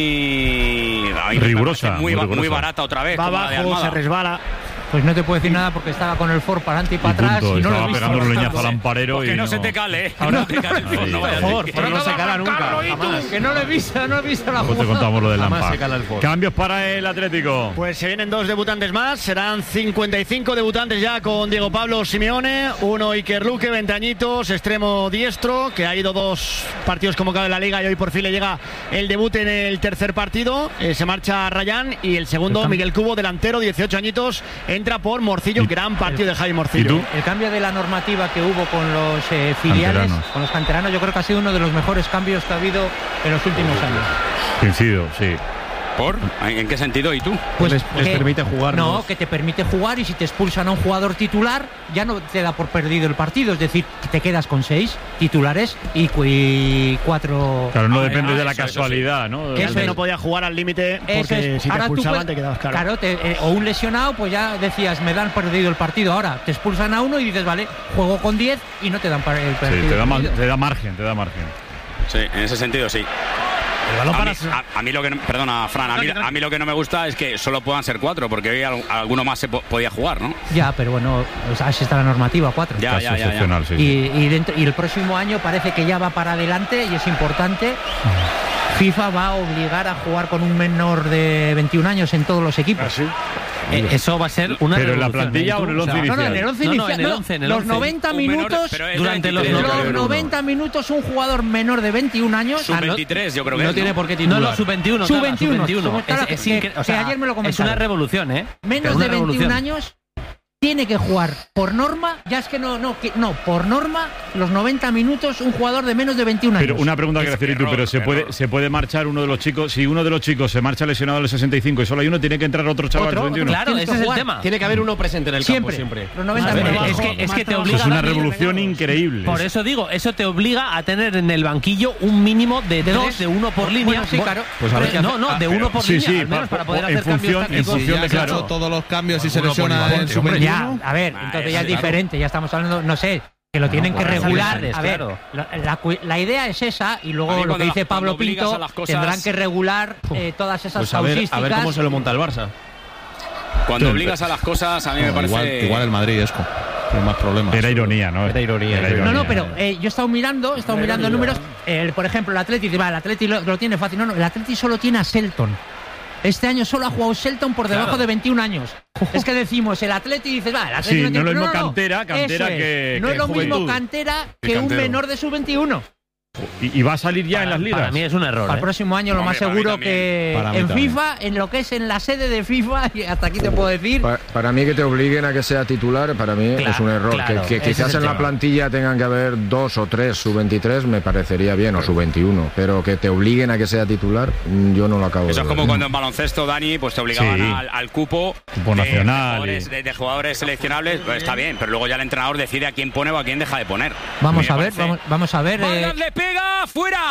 muy. a mí me Rigurosa, parece Muy, muy ba- muy rigurosa. barata otra vez. Va como la de abajo, Almada. se resbala. Pues no te puedo decir nada porque estaba con el Ford para adelante y para Y atrás punto, y no lo he estaba visto. pegando un leñazo al bastante. amparero Pues y que no, no se te cale, ¿eh? Ahora- No te cale el Ford, no vaya a Por favor, decir Ford que- no se cala nunca. Jamás. Que no lo he visto, no he visto la Luego te jugada. contamos lo del Jamás Lampa. se cala el Ford. Cambios para el Atlético. Pues se vienen dos debutantes más, serán cincuenta y cinco debutantes ya con Diego Pablo Simeone, uno Iker Luque, veinte añitos, extremo diestro, que ha ido dos partidos convocados en la Liga y hoy por fin le llega el debut en el tercer partido, eh, se marcha Rayán y el segundo Miguel Cubo, delantero, dieciocho añitos, entra por Morcillo, gran partido de Javi Morcillo. ¿Y tú? El cambio de la normativa que hubo con los eh, filiales, Canteranos. con los canteranos, yo creo que ha sido uno de los mejores cambios que ha habido en los últimos años. Coincido, sí. ¿Por? ¿En qué sentido? ¿Y tú? Pues les, les que- permite jugar. No, que te permite jugar y si te expulsan a un jugador titular, ya no te da por perdido el partido. Es decir, que te quedas con seis titulares y, cu- y cuatro. Claro, no Ah, depende ah, de la eso, eso sí. casualidad, ¿no? Que Eso antes es. no podía jugar al límite porque Eso es. si te Ahora tú expulsaban puedes- te quedabas caro. Claro, te- eh, o un lesionado, pues ya decías, me dan perdido el partido. Ahora te expulsan a uno y dices, vale, juego con diez y no te dan par- el Sí, partido. te da, ma- perdido. te da margen, te da margen. Sí, en ese sentido sí. El balón A para mí, a- a mí lo que no, perdona, Fran, a mí, a mí lo que no me gusta es que solo puedan ser cuatro, porque hoy al- alguno más se po- podía jugar, ¿no? Ya, pero bueno, pues así está la normativa, cuatro. Ya, Caso ya, ya, ya. excepcional, sí, sí. Y, y, dentro- y el próximo año parece que ya va para adelante y es importante. FIFA va a obligar a jugar con un menor de veintiún años en todos los equipos. Eh, eso va a ser una Pero en la revolución, plantilla ¿eh? o en el once O sea, No, no, en el inicial. once No, no, inicial. en el no, once, en el los once. noventa Un menor, minutos. pero es de durante los veintitrés, Los yo creo. noventa minutos un jugador menor de veintiún años. Sub veintitrés, yo creo que No es, tiene ¿no? por qué No, titular. no, sub veintiuno. Sub Carla, veintiuno, sub veintiuno. sub- claro, Es, es que- incre- o que sea, ayer me lo es comentaron. una revolución, ¿eh? Menos Es una de veintiún revolución. años tiene que jugar por norma. Ya es que no, no, que, no, por norma, los noventa minutos un jugador de menos de veintiún años. Pero una pregunta que Es hacer y tú, error, pero se puede, error. se puede marchar uno de los chicos, si uno de los chicos se marcha lesionado a los sesenta y cinco y solo hay uno, tiene que entrar otro chaval Otro, de veintiuno. Claro, Tienes ese que es el jugar. tema. Tiene que haber uno presente en el Siempre, campo siempre. los noventa A ver, minutos. es que, es que te obliga Eso es una Dani, revolución increíble. Por eso digo, eso te obliga a tener en el banquillo un mínimo de, De dos, dos. de uno por línea. Bueno, sí, claro. Pues a ver qué no, hace- no, de ah, uno pero- por sí, línea, sí, al menos pa- para poder en hacer cambios función- en tácticos. función ya de se ha claro. hecho todos los cambios y se Uno por lesiona igual, en su hombre, Ya, Ya, a ver, entonces ya es diferente, ya estamos hablando, no sé, que lo no, tienen que regular. A ver, claro. la, la, la idea es esa, y luego lo que dice Pablo Pinto, cosas... tendrán que regular eh, todas esas pues a ver, causísticas. A ver cómo se lo monta el Barça. Cuando obligas a las cosas, a mí no, me parece... Igual, igual el Madrid, es con más problemas. Era ironía, ¿no? Era ironía. Era ironía. No, no, pero eh, yo he estado mirando, he estado Era mirando ironía. números. Eh, por ejemplo, el Atleti, va, el Atleti lo, lo tiene fácil. No, no, el Atleti solo tiene a Selton. Este año solo ha jugado Selton por debajo claro. de veintiún años. Es que decimos, el Atleti dice, va, el Atleti sí, no, no es lo mismo no, no, cantera, cantera es. que No que es lo juventud. mismo cantera que un menor de sub veintiuno. Y, y va a salir ya para, en las ligas. Para mí es un error. Para ¿eh? el próximo año lo no, más seguro que en también. FIFA, en lo que es en la sede de FIFA, y hasta aquí te puedo decir. Para, para mí que te obliguen a que sea titular, para mí claro, es un error. claro, que, que quizás en la plantilla tengan que haber dos o tres sub veintitrés me parecería bien, o sub veintiuno, pero que te obliguen a que sea titular, yo no lo acabo Eso de es como ver. cuando en baloncesto, Dani, pues te obligaban sí. al, al cupo, cupo de, nacional de, jugadores, de, de jugadores seleccionables, pues está bien, pero luego ya el entrenador decide a quién pone o a quién deja de poner. Vamos a ver, vamos, vamos a ver. Vargas eh... le pega fuera.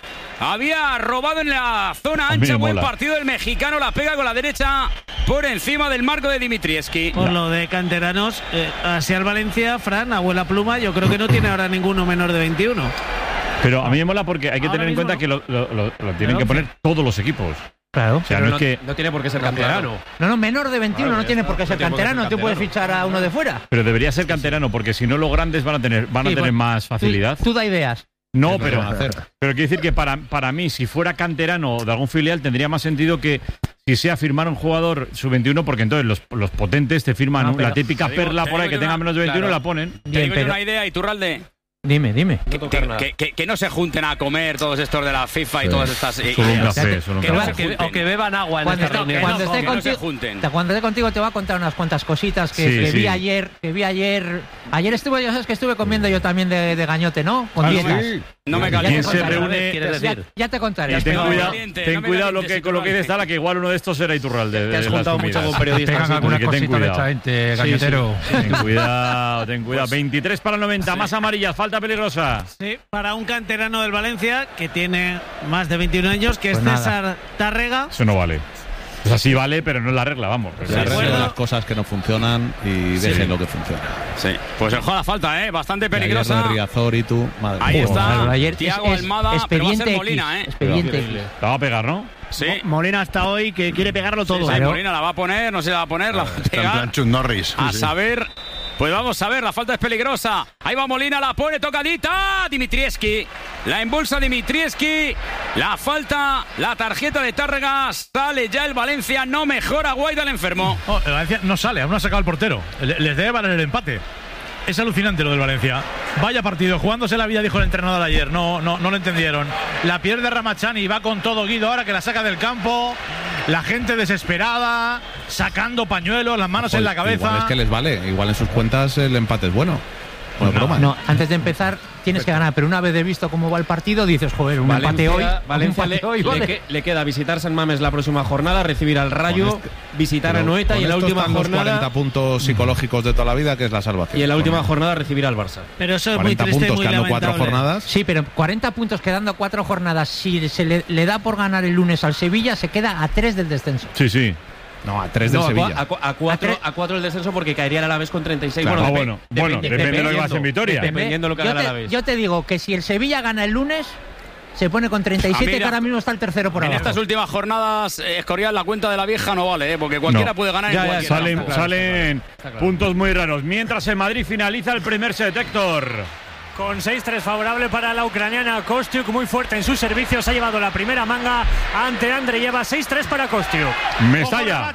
Había robado en la zona ancha. Buen partido del mexicano. La pega con la derecha por encima del marco de Dimitrievski. Por lo de canteranos, eh, así al Valencia, Fran, abuela pluma, yo creo que no tiene ahora ninguno menor de veintiuno. Pero a mí me mola porque hay que ahora tener en cuenta no. que lo, lo, lo, lo tienen que poner todos los equipos. Claro. O sea, no, no, es que... no tiene por qué ser canterano. No, no, menor de veintiuno claro, no tiene por qué ser canterano. No te puedes fichar a uno de fuera. Pero debería ser canterano, porque si no, los grandes van a tener, van a sí, tener pues, más facilidad. Tú, tú da ideas. No, pero, pero quiero decir que para, para mí, si fuera canterano de algún filial, tendría más sentido que si sea firmar un jugador sub veintiuno, porque entonces los, los potentes te firman no, la típica digo, perla por ahí que tenga una, menos de veintiuno, claro. la ponen. Te digo pero... una idea, Iturralde. Dime, dime. Que, que, que, que, que no se junten a comer todos estos de la FIFA sí. y todas estas. Solo un café, solo un que café. Que, o que beban agua en cuando esta reunión. Cuando, no, esté no, contigo, no se junten. Cuando esté contigo te voy a contar unas cuantas cositas que, sí, que sí. vi ayer. Que vi ayer. Ayer estuve, ya sabes que estuve comiendo yo también de, de gañote, ¿no? Con ah, dietas. Sí. No me caliente. ¿Quién se reúne? Ya, ya te contaré. Ten cuidado, ten no cuidado lo que, con lo que dices, Tala, que igual uno de estos era Iturralde. Te has juntado mucho con periodistas. Tengan alguna cosita de esta gente, gañotero. Ten cuidado, ten cuidado. veintitrés para el noventa, más amarillas, falta peligrosa. Sí, para un canterano del Valencia que tiene más de veintiún años, que pues es nada. César Tárrega. Eso no vale. O sea, sí vale, pero no es la regla, vamos. Pues se arreglen las cosas que no funcionan y dejen sí. lo que funciona. Sí, pues el juego a la falta, ¿eh? Bastante peligrosa. De Riazor y tú, madre Ahí está, bueno, ayer Thiago es, Almada, es, pero va a ser X, Molina, ¿eh? Expediente X. La va a pegar, ¿no? Sí. Molina hasta hoy que quiere pegarlo todo. Sí, sí, claro. Molina la va a poner, no se la va a poner, la va a pegar. En plan Chuck Norris. A sí. saber... Pues vamos a ver, la falta es peligrosa. Ahí va Molina, la pone tocadita. Dimitrievski, la embolsa Dimitrievski. La falta, la tarjeta de Tárrega. Sale ya el Valencia, no mejora Guaida el enfermo. Oh, el Valencia no sale, aún no ha sacado el portero. Les debe valer el empate. Es alucinante lo del Valencia. Vaya partido, jugándose la vida, dijo el entrenador ayer. No, no, no lo entendieron. La pierde Ramachani, va con todo Guido ahora que la saca del campo. La gente desesperada, sacando pañuelos, las manos pues, en la cabeza. Igual es que les vale, igual en sus cuentas el empate es bueno. Pues no, broma. no, antes de empezar tienes que ganar, pero una vez de visto cómo va el partido, dices, joder, un Valencia, empate hoy. Valencia un empate le, hoy le, vale. que, le queda visitar San Mamés la próxima jornada, recibir al Rayo, este, visitar a Noeta y en la última jornada. Los cuarenta puntos psicológicos de toda la vida, que es la salvación. Y en la última jornada recibir al Barça. Pero eso es muy triste puntos y muy quedando lamentable. cuatro jornadas. Sí, pero cuarenta puntos quedando cuatro jornadas. Si se le, le da por ganar el lunes al Sevilla, se queda a tres del descenso. Sí, sí. No, a tres del no, Sevilla. A, a, a, cuatro, a cuatro el descenso porque caería el Alavés con treinta y seis. Claro. Bueno, Ah, bueno, dep bueno, dep depende de lo que vas en Vitoria. Dependiendo de lo que haga el te, Alavés. Yo te digo que si el Sevilla gana el lunes, se pone con treinta y siete, mira, que ahora mismo está el tercero por en abajo. En estas últimas jornadas, eh, Escorial, la cuenta de la vieja no vale, ¿eh? Porque cualquiera no. puede ganar ya, en ya, cualquier Salen, campo. salen está claro. puntos muy raros. Mientras el Madrid finaliza el primer set, Héctor. Con seis tres favorable para la ucraniana. Kostiuk muy fuerte en sus servicios. Ha llevado la primera manga ante Andreyeva. seis tres para Kostiuk. Mestalla.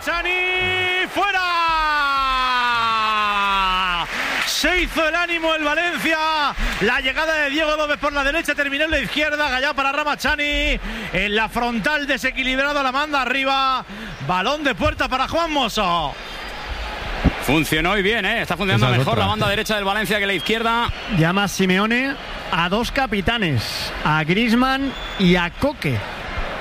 ¡Fuera! Se hizo el ánimo el Valencia. La llegada de Diego López por la derecha, terminó en la izquierda. Gallá para Ramachani. En la frontal desequilibrado, la manda arriba. Balón de puerta para Juan Mosso. Funcionó y bien, ¿eh? Está funcionando mejor otra. La banda derecha del Valencia que la izquierda. Llama Simeone a dos capitanes, a Griezmann y a Coque.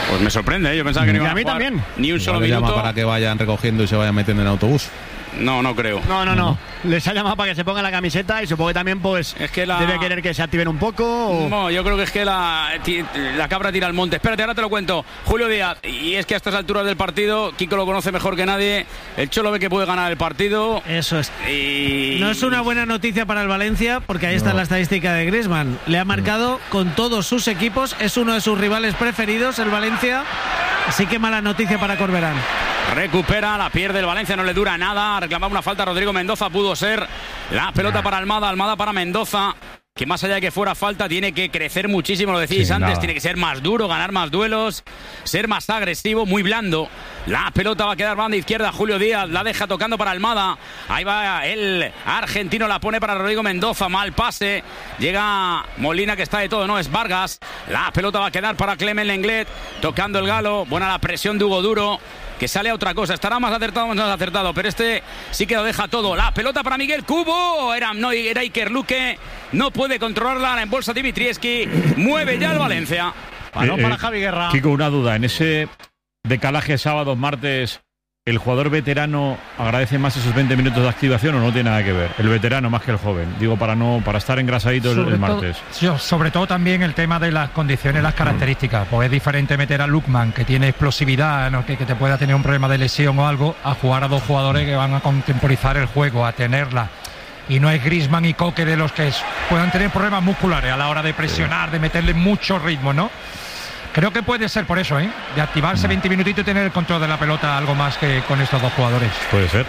Pues me sorprende, ¿eh? Yo pensaba que no iban a mí a jugar también. ni un Igual solo le minuto. llama para que vayan recogiendo y se vayan metiendo en autobús. No, no creo. No, no, no. Les ha llamado para que se pongan la camiseta y supongo que también pues es que la... debe querer que se activen un poco. O... No, yo creo que es que la, la cabra tira al monte. Espérate, ahora te lo cuento. Julio Díaz. Y es que a estas alturas del partido, Kiko lo conoce mejor que nadie. El Cholo ve que puede ganar el partido. Eso es. Y... No es una buena noticia para el Valencia, porque ahí está no. la estadística de Griezmann. Le ha marcado no. con todos sus equipos. Es uno de sus rivales preferidos, el Valencia. Así que mala noticia para Corberán. Recupera, la pierde el Valencia, no le dura nada. Reclamaba una falta Rodrigo Mendoza, pudo ser. La pelota para Almada, Almada para Mendoza, que más allá de que fuera falta tiene que crecer muchísimo, lo decíais sí, antes, nada. Tiene que ser más duro, ganar más duelos, ser más agresivo, muy blando. La pelota va a quedar banda izquierda, Julio Díaz la deja tocando para Almada. Ahí va el argentino, la pone para Rodrigo Mendoza, mal pase. Llega Molina, que está de todo, no, es Vargas. La pelota va a quedar para Clement Lenglet, tocando el Galo. Buena la presión de Hugo Duro, que sale a otra cosa. Estará más acertado o menos acertado, pero este sí que lo deja todo. La pelota para Miguel Cubo. Era, no, era Iker Luque. No puede controlarla. La embolsa Dimitrievski. Mueve ya el Valencia. Balón eh, para eh, Javi Guerra. Kiko, una duda. En ese decalaje sábados, martes, ¿el jugador veterano agradece más esos veinte minutos de activación o no tiene nada que ver? El veterano más que el joven. Digo, para no para estar engrasadito el, el martes. Todo, sobre todo también el tema de las condiciones, las características. Pues es diferente meter a Lukman, que tiene explosividad, ¿no? que, que te pueda tener un problema de lesión o algo, a jugar a dos jugadores que van a contemporizar el juego, a tenerla. Y no es Griezmann y Coque de los que es, puedan tener problemas musculares a la hora de presionar, de meterle mucho ritmo, ¿no? Creo que puede ser por eso, ¿eh? De activarse veinte minutitos y tener el control de la pelota algo más que con estos dos jugadores. Puede ser.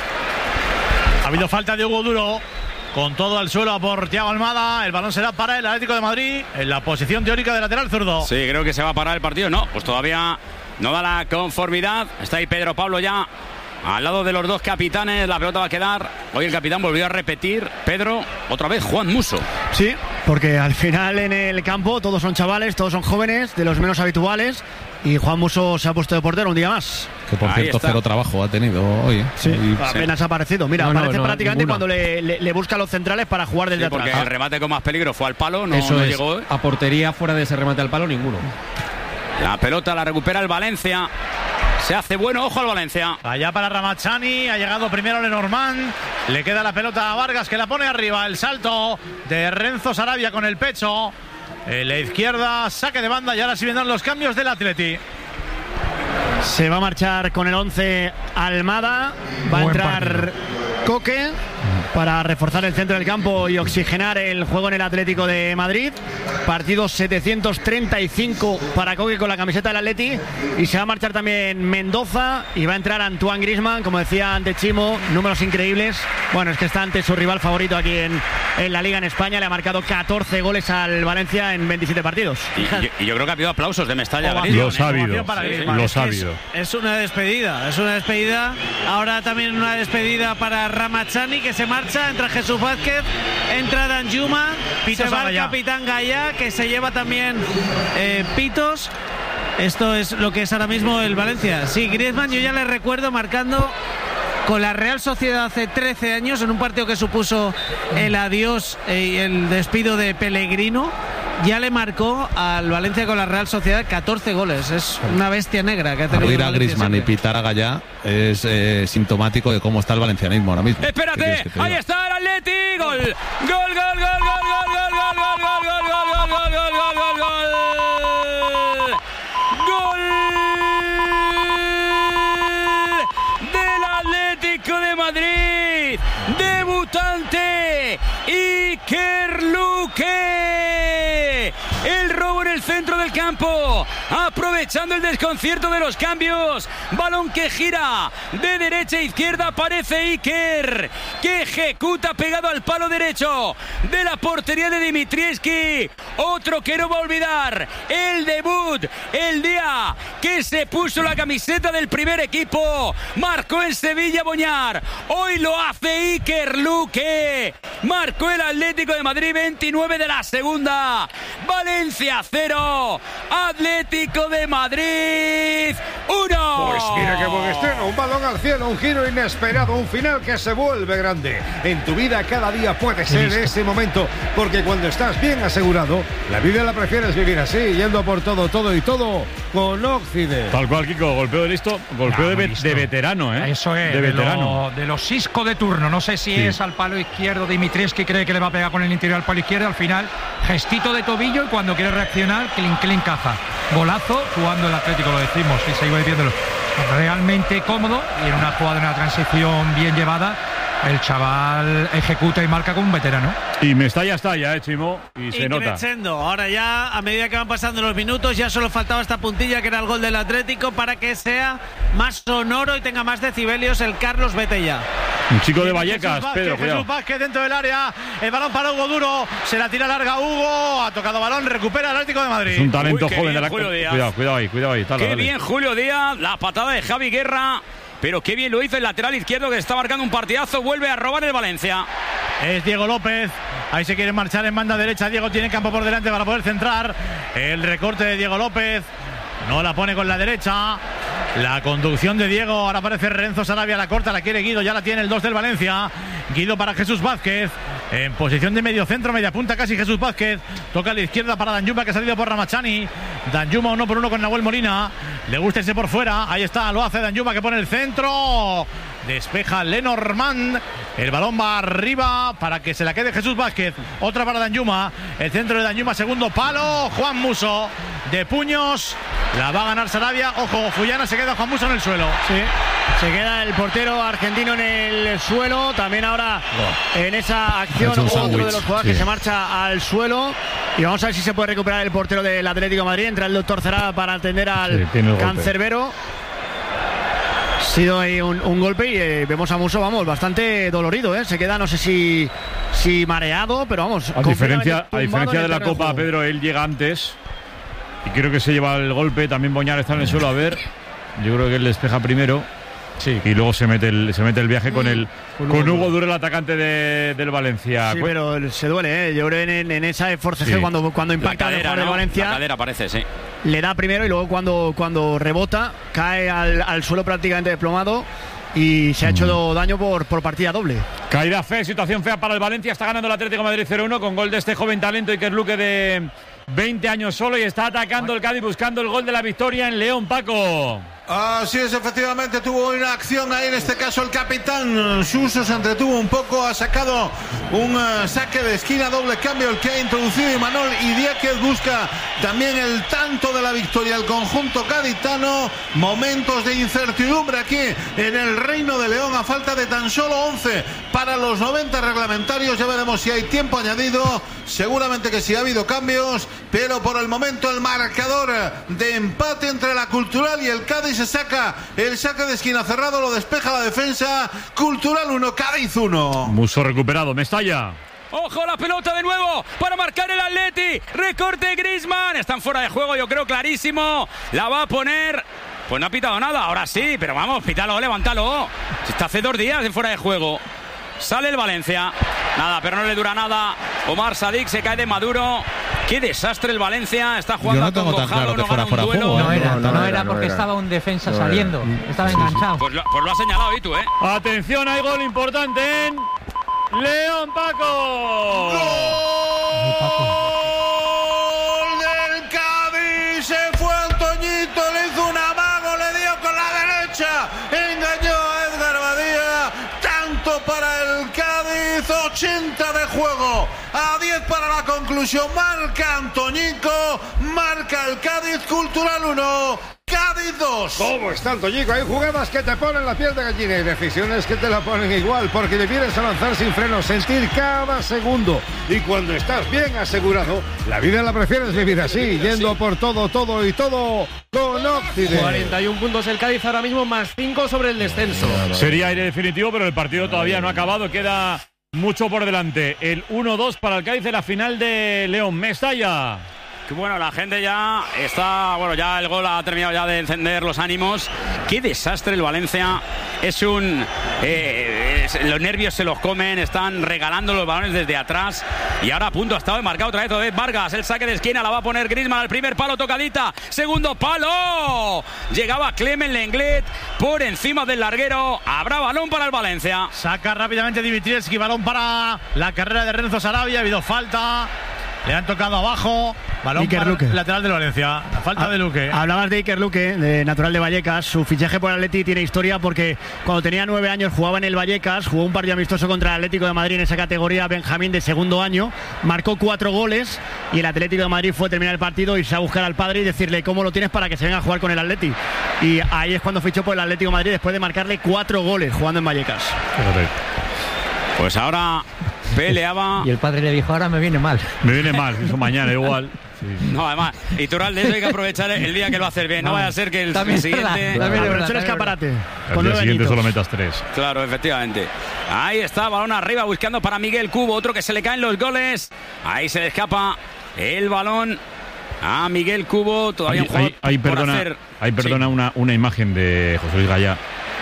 Ha habido falta de Hugo Duro. Con todo al suelo por Thiago Almada. El balón será para el Atlético de Madrid en la posición teórica de lateral zurdo. Sí, creo que se va a parar el partido. No, pues todavía no da la conformidad. Está ahí Pedro Pablo ya al lado de los dos capitanes. La pelota va a quedar. Hoy el capitán volvió a repetir. Pedro, otra vez Juan Musso. Sí, porque al final en el campo todos son chavales, todos son jóvenes, de los menos habituales. Y Juan Musso se ha puesto de portero un día más. Que por Ahí cierto, está. cero trabajo ha tenido hoy. Sí, y, apenas sí. ha aparecido. Mira, No, no, aparece no, prácticamente ninguno. cuando le, le, le busca a los centrales para jugar desde Sí, porque atrás. el remate con más peligro fue al palo, no, Eso no es. llegó. A portería fuera de ese remate al palo, ninguno. La pelota la recupera el Valencia. Se hace bueno, ojo al Valencia. Allá para Ramachani, ha llegado primero Lenormand. Le queda la pelota a Vargas, que la pone arriba. El salto de Renzo Sarabia con el pecho. En la izquierda, saque de banda y ahora sí vendrán los cambios del Atleti. Se va a marchar con el once Almada. Va a Buen entrar partido. Coque para reforzar el centro del campo y oxigenar el juego en el Atlético de Madrid. Partido setecientos treinta y cinco para Coque con la camiseta del Atleti. Y se va a marchar también Mendoza y va a entrar Antoine Griezmann, como decía ante Chimo, números increíbles. Bueno, es que está ante su rival favorito aquí en, en la Liga en España. Le ha marcado catorce goles al Valencia en veintisiete partidos. Y, y- y yo creo que ha habido aplausos de Mestalla. Ovación, Griezmann. Los ha habido. Ovación para Sí, Griezmann. los ha Es- habido. Es una despedida, es una despedida. Ahora también una despedida para Ramachani, que se marcha. Entra Jesús Vázquez, entra Danjuma, Pitos se va a el Gallá. capitán Gallá, que se lleva también eh, pitos. Esto es lo que es ahora mismo el Valencia. Sí, Griezmann, yo ya le recuerdo marcando con la Real Sociedad hace trece años en un partido que supuso el adiós eh, y el despido de Pellegrino. Ya le marcó al Valencia con la Real Sociedad catorce goles. Es una bestia negra que ha tenido Abrir el a Valencia Griezmann y siempre. pitar a Gallá es eh, sintomático de cómo está el valencianismo ahora mismo. ¿Qué quieres Espérate, que te ahí diga? está el Atleti. Gol, gol, gol, gol, gol, gol, gol, gol, gol, gol, gol, gol, gol, gol, gol, gol, gol, gol. Gol del Atlético de Madrid. Debutante Iker Luque. El robo en el centro del campo, aprovechando el desconcierto de los cambios. Balón que gira de derecha a izquierda, aparece Iker, que ejecuta pegado al palo derecho de la portería de Dimitrievski. Otro que no va a olvidar el debut, el día que se puso la camiseta del primer equipo. Marcó en Sevilla Boñar. Hoy lo hace Iker Luque. Marcó el Atlético de Madrid, veintinueve de la segunda. Valencia cero. Atlético de Madrid uno. Pues mira qué buen estreno. Un balón al cielo, un giro inesperado, un final que se vuelve grande. En tu vida cada día puede ser ese momento, porque cuando estás bien asegurado, la vida la prefieres vivir así, yendo por todo, todo y todo con Occident. Tal cual, Kiko, golpeo de listo, golpeo de, de veterano, ¿eh? Eso es, de, de, veterano. Lo, de los Isco de turno. No sé si sí. es al palo izquierdo. Dimitrievski cree que le va a pegar con el interior al palo izquierdo. Al final, gestito de tobillo y cuando quiere reaccionar, clink, clink, caja. Golazo, jugando el Atlético, lo decimos, y sigo diciéndolo. Realmente cómodo y en una jugada, en una transición bien llevada, el chaval ejecuta y marca como un veterano. Y Mestalla está ya, eh, Chimo, y se nota. Ahora ya, a medida que van pasando los minutos, ya solo faltaba esta puntilla que era el gol del Atlético para que sea más sonoro y tenga más decibelios el Carlos Betella. Un chico de Vallecas, Jesús Pedro, Vázquez, cuidado. Jesús Vázquez dentro del área, el balón para Hugo Duro, se la tira larga Hugo, ha tocado balón, recupera el Atlético de Madrid. Es un talento Uy, joven de la... Julio Díaz. Cuidado, cuidado ahí, cuidado ahí. Tala, qué dale. bien Julio Díaz, la patada de Javi Guerra. Pero qué bien lo hizo el lateral izquierdo que está marcando un partidazo. Vuelve a robar el Valencia. Es Diego López. Ahí se quiere marchar en banda derecha. Diego tiene campo por delante para poder centrar. El recorte de Diego López. No la pone con la derecha. La conducción de Diego. Ahora aparece Renzo Sarabia. La corta, la quiere Guido. Ya la tiene el dos del Valencia. Guido para Jesús Vázquez. En posición de medio centro, media punta casi Jesús Vázquez. Toca a la izquierda para Danjuma, que ha salido por Ramachani. Danjuma uno por uno con Nahuel Molina. Le gusta ese por fuera. Ahí está, lo hace Danjuma, que pone el centro. Despeja Lenormand. El balón va arriba para que se la quede Jesús Vázquez. Otra para Danjuma. El centro de Danjuma, segundo palo. Juan Muso. De puños. La va a ganar Sarabia. Ojo, Fullana, se queda Juan Muso en el suelo. Sí. Se queda el portero argentino en el suelo. También ahora en esa acción otro de los jugadores sí. que se marcha al suelo. Y vamos a ver si se puede recuperar el portero del Atlético de Madrid. Entra el doctor Cerá para atender al sí, cancerbero. Ha sido ahí un, un golpe y eh, vemos a Muso, vamos, bastante dolorido, ¿eh? Se queda, no sé si, si mareado, pero vamos. A diferencia, a diferencia de la Copa, Pedro, él llega antes y creo que se lleva el golpe. También Boñar está en el suelo, a ver. Yo creo que él despeja primero. Sí. Y luego se mete el, se mete el viaje con el con Hugo, con Hugo Duro, el atacante de, del Valencia. Sí, pero se duele, ¿eh? Yo creo que en, en esa forcejeo sí. cuando, cuando impacta la cadera, el ¿no? Valencia. La cadera parece, sí. Le da primero y luego cuando, cuando rebota cae al, al suelo prácticamente desplomado y se ha hecho mm. daño por, por partida doble. Caída fea, situación fea para el Valencia. Está ganando el Atlético de Madrid cero uno con gol de este joven talento Iker Luque de veinte años solo y está atacando el Cádiz buscando el gol de la victoria en León, Paco. Así es, efectivamente tuvo una acción ahí, en este caso el capitán Suso se entretuvo un poco, ha sacado un uh, saque de esquina, doble cambio el que ha introducido Imanol Idiáquez, busca también el tanto de la victoria el conjunto gaditano. Momentos de incertidumbre aquí en el Reino de León a falta de tan solo once para los noventa reglamentarios, ya veremos si hay tiempo añadido, seguramente que sí ha habido cambios, pero por el momento el marcador de empate entre la Cultural y el Cádiz. Se saca el saque de esquina cerrado, lo despeja la defensa. Cultural uno, Cádiz uno. Muso recuperado, Mestalla. Ojo la pelota de nuevo para marcar el Atleti. Recorte Griezmann. Están fuera de juego, yo creo clarísimo. La va a poner. Pues no ha pitado nada, ahora sí, pero vamos, pítalo, levántalo. Está hace dos días de fuera de juego. Sale el Valencia. Nada, pero no le dura nada. Omar Sadik se cae de Maduro. Qué desastre el Valencia. Está jugando no tengo tan claro que fuera fuera juego. ¿eh? No era, no, no, no era porque no estaba un defensa no saliendo. Era. Estaba enganchado. Pues lo, pues lo ha señalado y tú, ¿eh? Atención, hay gol importante en León, Paco. ¡Gol del Cádiz! Se fue Antoñito, le hizo un amago, le dio con la derecha. Engañó a Edgar Badía. Tanto para el Cádiz, ochenta de juego. A diez para la conclusión, marca Antoñico, marca el Cádiz. Cultural uno, Cádiz dos. ¿Cómo está Antoñico? Hay jugadas que te ponen la piel de gallina y decisiones que te la ponen igual, porque debieras avanzar sin frenos, sentir cada segundo. Y cuando estás bien asegurado, la vida la prefieres vivir así, yendo por todo, todo y todo con Occident. cuarenta y uno puntos el Cádiz ahora mismo, más cinco sobre el descenso. Sería aire definitivo, pero el partido todavía no ha acabado, queda mucho por delante. El uno dos para el Cádiz en la final de León. Mestalla. Bueno, la gente ya está, bueno, ya el gol ha terminado ya de encender los ánimos. Qué desastre el Valencia. Es un... Eh, es, los nervios se los comen, están regalando los balones desde atrás. Y ahora a punto ha estado marcado otra vez, otra vez Vargas. El saque de esquina la va a poner Griezmann al primer palo, tocadita. Segundo palo. Llegaba Clement Lenglet por encima del larguero. Habrá balón para el Valencia. Saca rápidamente Dimitrievski, balón para la carrera de Renzo Sarabia. Ha habido falta. Le han tocado abajo. Balón Iker para Luque. el lateral de Valencia. La falta Ah, de Luque. Hablabas de Iker Luque, de natural de Vallecas. Su fichaje por el Atleti tiene historia porque cuando tenía nueve años jugaba en el Vallecas, jugó un partido amistoso contra el Atlético de Madrid en esa categoría Benjamín de segundo año, marcó cuatro goles y el Atlético de Madrid fue terminar el partido, irse a buscar al padre y decirle cómo lo tienes para que se venga a jugar con el Atleti. Y ahí es cuando fichó por el Atlético de Madrid después de marcarle cuatro goles jugando en Vallecas. Pues ahora peleaba. Y el padre le dijo, ahora me viene mal. Me viene mal, eso mañana igual. Sí. No, además, Iturralde, eso hay que aprovechar el día que lo haces bien. No, no vaya a ser que el también siguiente. Aprovecha el escaparate. Al día siguiente solo metas tres. Claro, efectivamente. Ahí está, balón arriba, buscando para Miguel Cubo, otro que se le caen los goles. Ahí se le escapa el balón a Miguel Cubo. Todavía Ahí, un juego ahí, ahí por perdona, hacer. ahí perdona Sí. una, una imagen de José Luis Gallá,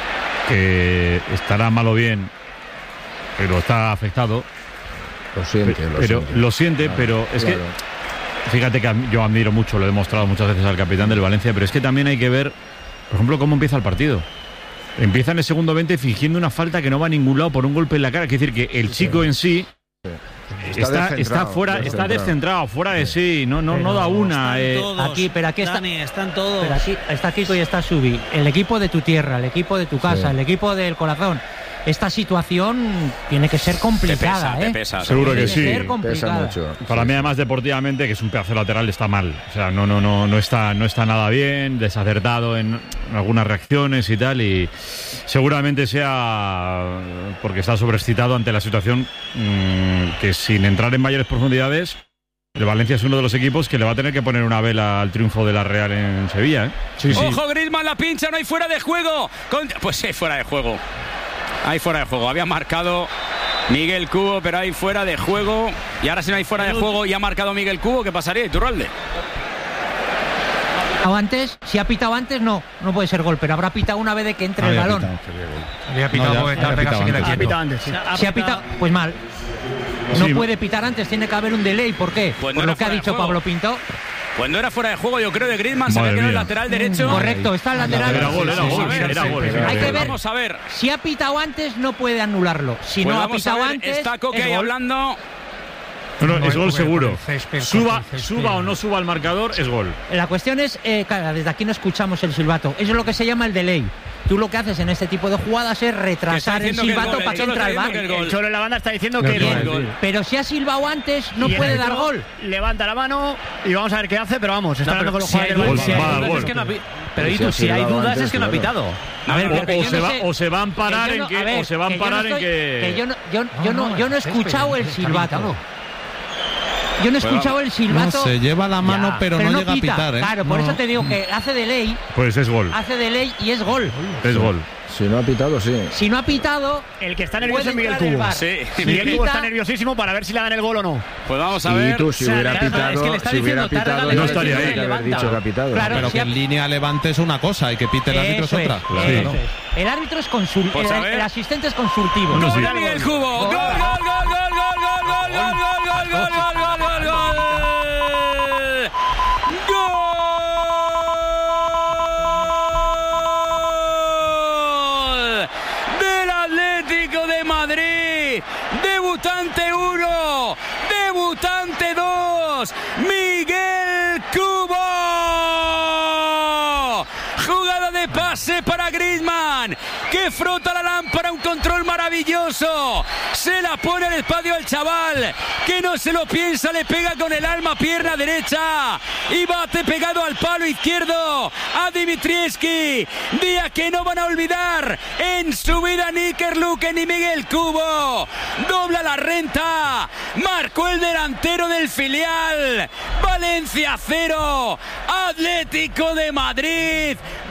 que estará mal o bien, pero está afectado. Lo siente, pero, lo pero, siente. lo siente, Claro, pero es claro. que fíjate que yo admiro mucho, lo he demostrado muchas veces al capitán del Valencia, pero es que también hay que ver, por ejemplo, cómo empieza el partido. Empieza en el segundo veinte fingiendo una falta que no va a ningún lado por un golpe en la cara. Es decir, que el chico en sí Está está, descentrado, está fuera, está descentrado. descentrado, fuera de sí, no, no, no da una. eh. Aquí, pero aquí está, Dani, están todos. pero aquí está Kiko y está Subi. El equipo de tu tierra, el equipo de tu casa, Sí. el equipo del corazón. Esta situación tiene que ser complicada, Te pesa, ¿eh? te pesa. Seguro que Tiene sí. ser Pesa complicada. mucho. Para mí, además, deportivamente, que es un pedazo lateral, está mal. O sea, no, no, no, no está, no está nada bien, desacertado en algunas reacciones y tal. Y seguramente sea porque está sobreexcitado ante la situación, mmm, que sin entrar en mayores profundidades, el Valencia es uno de los equipos que le va a tener que poner una vela al triunfo de la Real en Sevilla, ¿eh? Sí, sí. Ojo, Griezmann la pincha, no hay fuera de juego. Con- Pues sí, fuera de juego. Hay fuera de juego. Había marcado Miguel Cubo, pero hay fuera de juego. Y ahora si no hay fuera de juego y ha marcado Miguel Cubo, ¿qué pasaría, Iturralde? O antes, si ha pitado antes, no, no puede ser gol, pero habrá pitado una vez de que entre el balón. Había pitado No, ya- porque ya tal, había venga, pitado se queda antes. quieto. Pitado antes, sí. Si ha pitado, pues mal. No Sí. puede pitar antes, tiene que haber un delay. ¿Por qué? Pues no Por era lo que ha fuera de dicho juego. Pablo Pinto. Cuando era fuera de juego, yo creo, de Griezmann, se Madre ve que era el mía. lateral derecho. Correcto, está el lateral. Era gol, era Sí, sí, gol, sí, era sí. gol. Hay que ver. Vamos a ver. Si ha pitado antes, no puede anularlo. Si Pues no ha vamos a pitado ver, antes, está Coque es ahí gol. hablando. No, no, No, es gol con el- seguro. con el césped, Suba, con el césped. suba o no suba al marcador, es gol. La cuestión es, eh, claro, desde aquí no escuchamos el silbato. Eso es lo que se llama el delay. Tú lo que haces en este tipo de jugadas es retrasar el diciendo que es silbato gol, para el que Cholo entre está al bar. diciendo que es El Cholo en la banda está diciendo que Bien, es gol. pero si ha silbado antes, no Y el puede dar árbitro gol. Levanta la mano y vamos a ver qué hace, pero vamos, está No, hablando pero con los si hay jugadores del dudas, si hay Gol, dudas gol. es que no ha pi- Pero Pero y si tú, ha si hay silbado dudas antes, es que no ha claro. pitado. A ver, O, pero que o yo se no va, sé- o se va a amparar que yo en no- que, a ver, o se va a que yo no amparar en estoy- que. que yo no, yo, yo No, no, no, yo no he el césped, escuchado el está silbato. pitado. Yo no he Pues escuchado el silbato. No, se lleva la mano, Ya, pero, no llega pita. a pitar, ¿eh? Claro, por No. eso te digo que hace delay, Pues es gol. hace delay y es gol. Es gol. Si no ha pitado, sí. Si no ha pitado, El que está nervioso puede es Miguel entrar el Cubo. VAR. Sí. Si Miguel Cubo pita- está nerviosísimo para ver si le dan el gol o no. Pues vamos a Y ver. tú, si O sea, hubiera es que le pitado, está si hubiera diciendo, te ha pitado, regalado No ya estaría tendría ahí. que haber Levanta. dicho que ha pitado. Claro, Pero si que ha- en línea levante es una cosa y que pite el árbitro es Eso es, otra. Claro. eso Sí. es. El árbitro es consul, Pues el, a ver. el asistente es consultivo. Bueno, Gol sí. de Miguel Cubo. Gol, gol, gol, gol, gol, gol, gol, gol, gol, gol, gol, gol, gol, gol, gol, gol. Gol del Atlético de Madrid. Debutante uno, debutante dos, Miguel Cubo. Jugada de pase para Griezmann, que frota la lámpara, un control maravilloso. Se la pone al espacio al chaval, que no se lo piensa, le pega con el alma, pierna derecha, y bate pegado al palo izquierdo a Dimitrievski. Día que no van a olvidar en su vida ni Iker Luque ni Miguel Cubo. Dobla la renta, marcó el delantero del filial. Valencia cero, Atlético de Madrid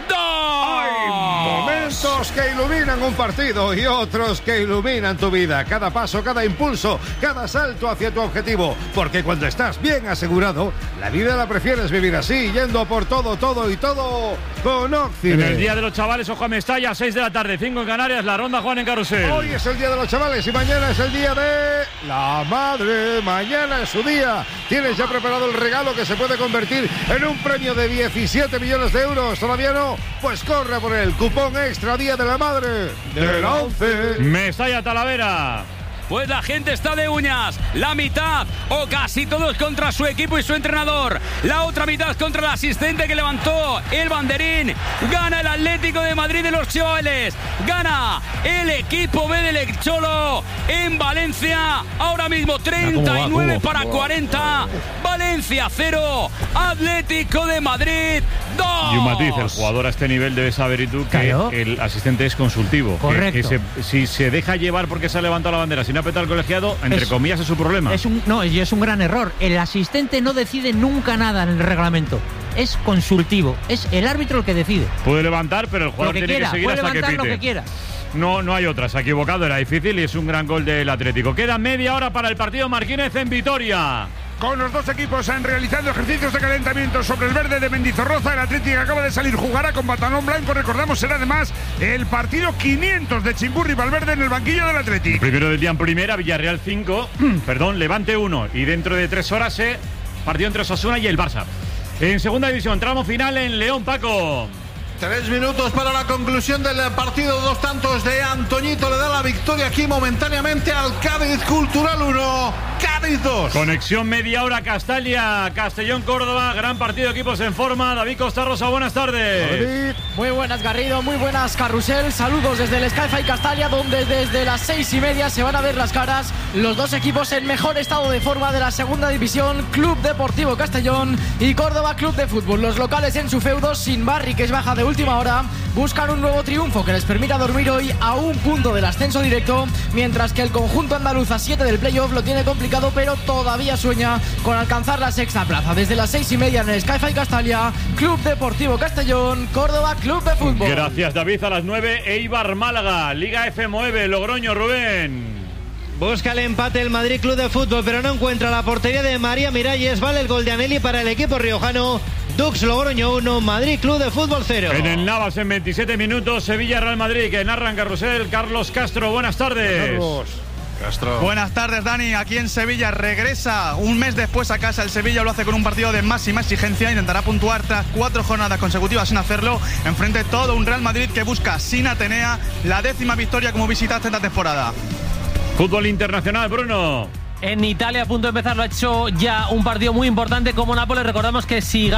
Hay momentos que iluminan un partido y otros que iluminan tu vida. Cada paso, cada impulso, cada salto hacia tu objetivo. Porque cuando estás bien asegurado, la vida la prefieres vivir así, yendo por todo, todo y todo con Occident. En el Día de los Chavales, ojo a Mestalla, seis de la tarde, cinco en Canarias, la ronda Juan en Carrusel. Hoy es el Día de los Chavales y mañana es el Día de la Madre. Mañana es su día. Tienes ya preparado el regalo que se puede convertir en un premio de diecisiete millones de euros. ¿Todavía no? Pues corre por el cupón extra Día de la Madre de la ONCE. Mestalla, Talavera. Pues la gente está de uñas. La mitad o casi todos contra su equipo y su entrenador. La otra mitad contra el asistente que levantó el banderín. Gana el Atlético de Madrid de los chavales. Gana el equipo B del Cholo en Valencia. Ahora mismo treinta y nueve para cuarenta. Valencia cero. Atlético de Madrid dos. Y un matiz, el jugador a este nivel debe saber, y tú, que claro, el asistente es consultivo. Correcto. Que, que se, si se deja llevar porque se ha levantado la bandera, si no ha petado el colegiado, entre es, comillas, es su problema. Es un, no, es un gran error. El asistente no decide nunca nada en el reglamento. Es consultivo. Es el árbitro el que decide. Puede levantar, pero el jugador que tiene quiera, que seguir puede hasta que pite. Lo que quiera. No, no hay otra. Se ha equivocado, era difícil y es un gran gol del Atlético. Queda media hora para el partido Marquínez en Vitoria. Con los dos equipos han realizado ejercicios de calentamiento sobre el verde de Mendizorroza. El Atlético acaba de salir, jugará con pantalón blanco. Recordamos, será además el partido quinientos de Chimburri Valverde en el banquillo del Atlético. El primero del día en primera, Villarreal cinco, perdón, Levante uno. Y dentro de tres horas se partido entre Osasuna y el Barça. En segunda división, tramo final en León, Paco. Tres minutos para la conclusión del partido. Dos tantos de Antoñito le da la victoria aquí momentáneamente al Cádiz. Cultural uno, Cádiz dos. Conexión media hora Castalia, Castellón, Córdoba. Gran partido, equipos en forma. David Costa Rosa, buenas tardes. Muy buenas, Garrido, muy buenas, Carrusel. Saludos desde el Sky-Fi Castalia, donde desde las seis y media se van a ver las caras los dos equipos en mejor estado de forma de la segunda división. Club Deportivo Castellón y Córdoba Club de Fútbol. Los locales en su feudo, sin Barry, que es baja de última hora, buscan un nuevo triunfo que les permita dormir hoy a un punto del ascenso directo, mientras que el conjunto andaluz a siete del playoff lo tiene complicado, pero todavía sueña con alcanzar la sexta plaza. Desde las seis y media en el Sky-Fi Castalia, Club Deportivo Castellón, Córdoba Club de Fútbol. Gracias, David. A las nueve, Eibar Málaga, Liga F nueve, Logroño, Rubén. Busca el empate el Madrid Club de Fútbol, pero no encuentra la portería de María Miralles. Vale el gol de Anelli para el equipo riojano. Dux Logroño uno, Madrid Club de Fútbol cero. En el Navas en veintisiete minutos, Sevilla Real Madrid, que narra en Carrusel Carlos Castro. Buenas tardes. Carlos Castro. Buenas tardes, Dani. Aquí en Sevilla regresa un mes después a casa el Sevilla. Lo hace con un partido de máxima exigencia. Intentará puntuar tras cuatro jornadas consecutivas sin hacerlo. Enfrente todo un Real Madrid que busca sin Atenea la décima victoria como visitante esta temporada. Fútbol internacional, Bruno. En Italia, a punto de empezar, lo ha hecho ya un partido muy importante como Nápoles. Recordamos que si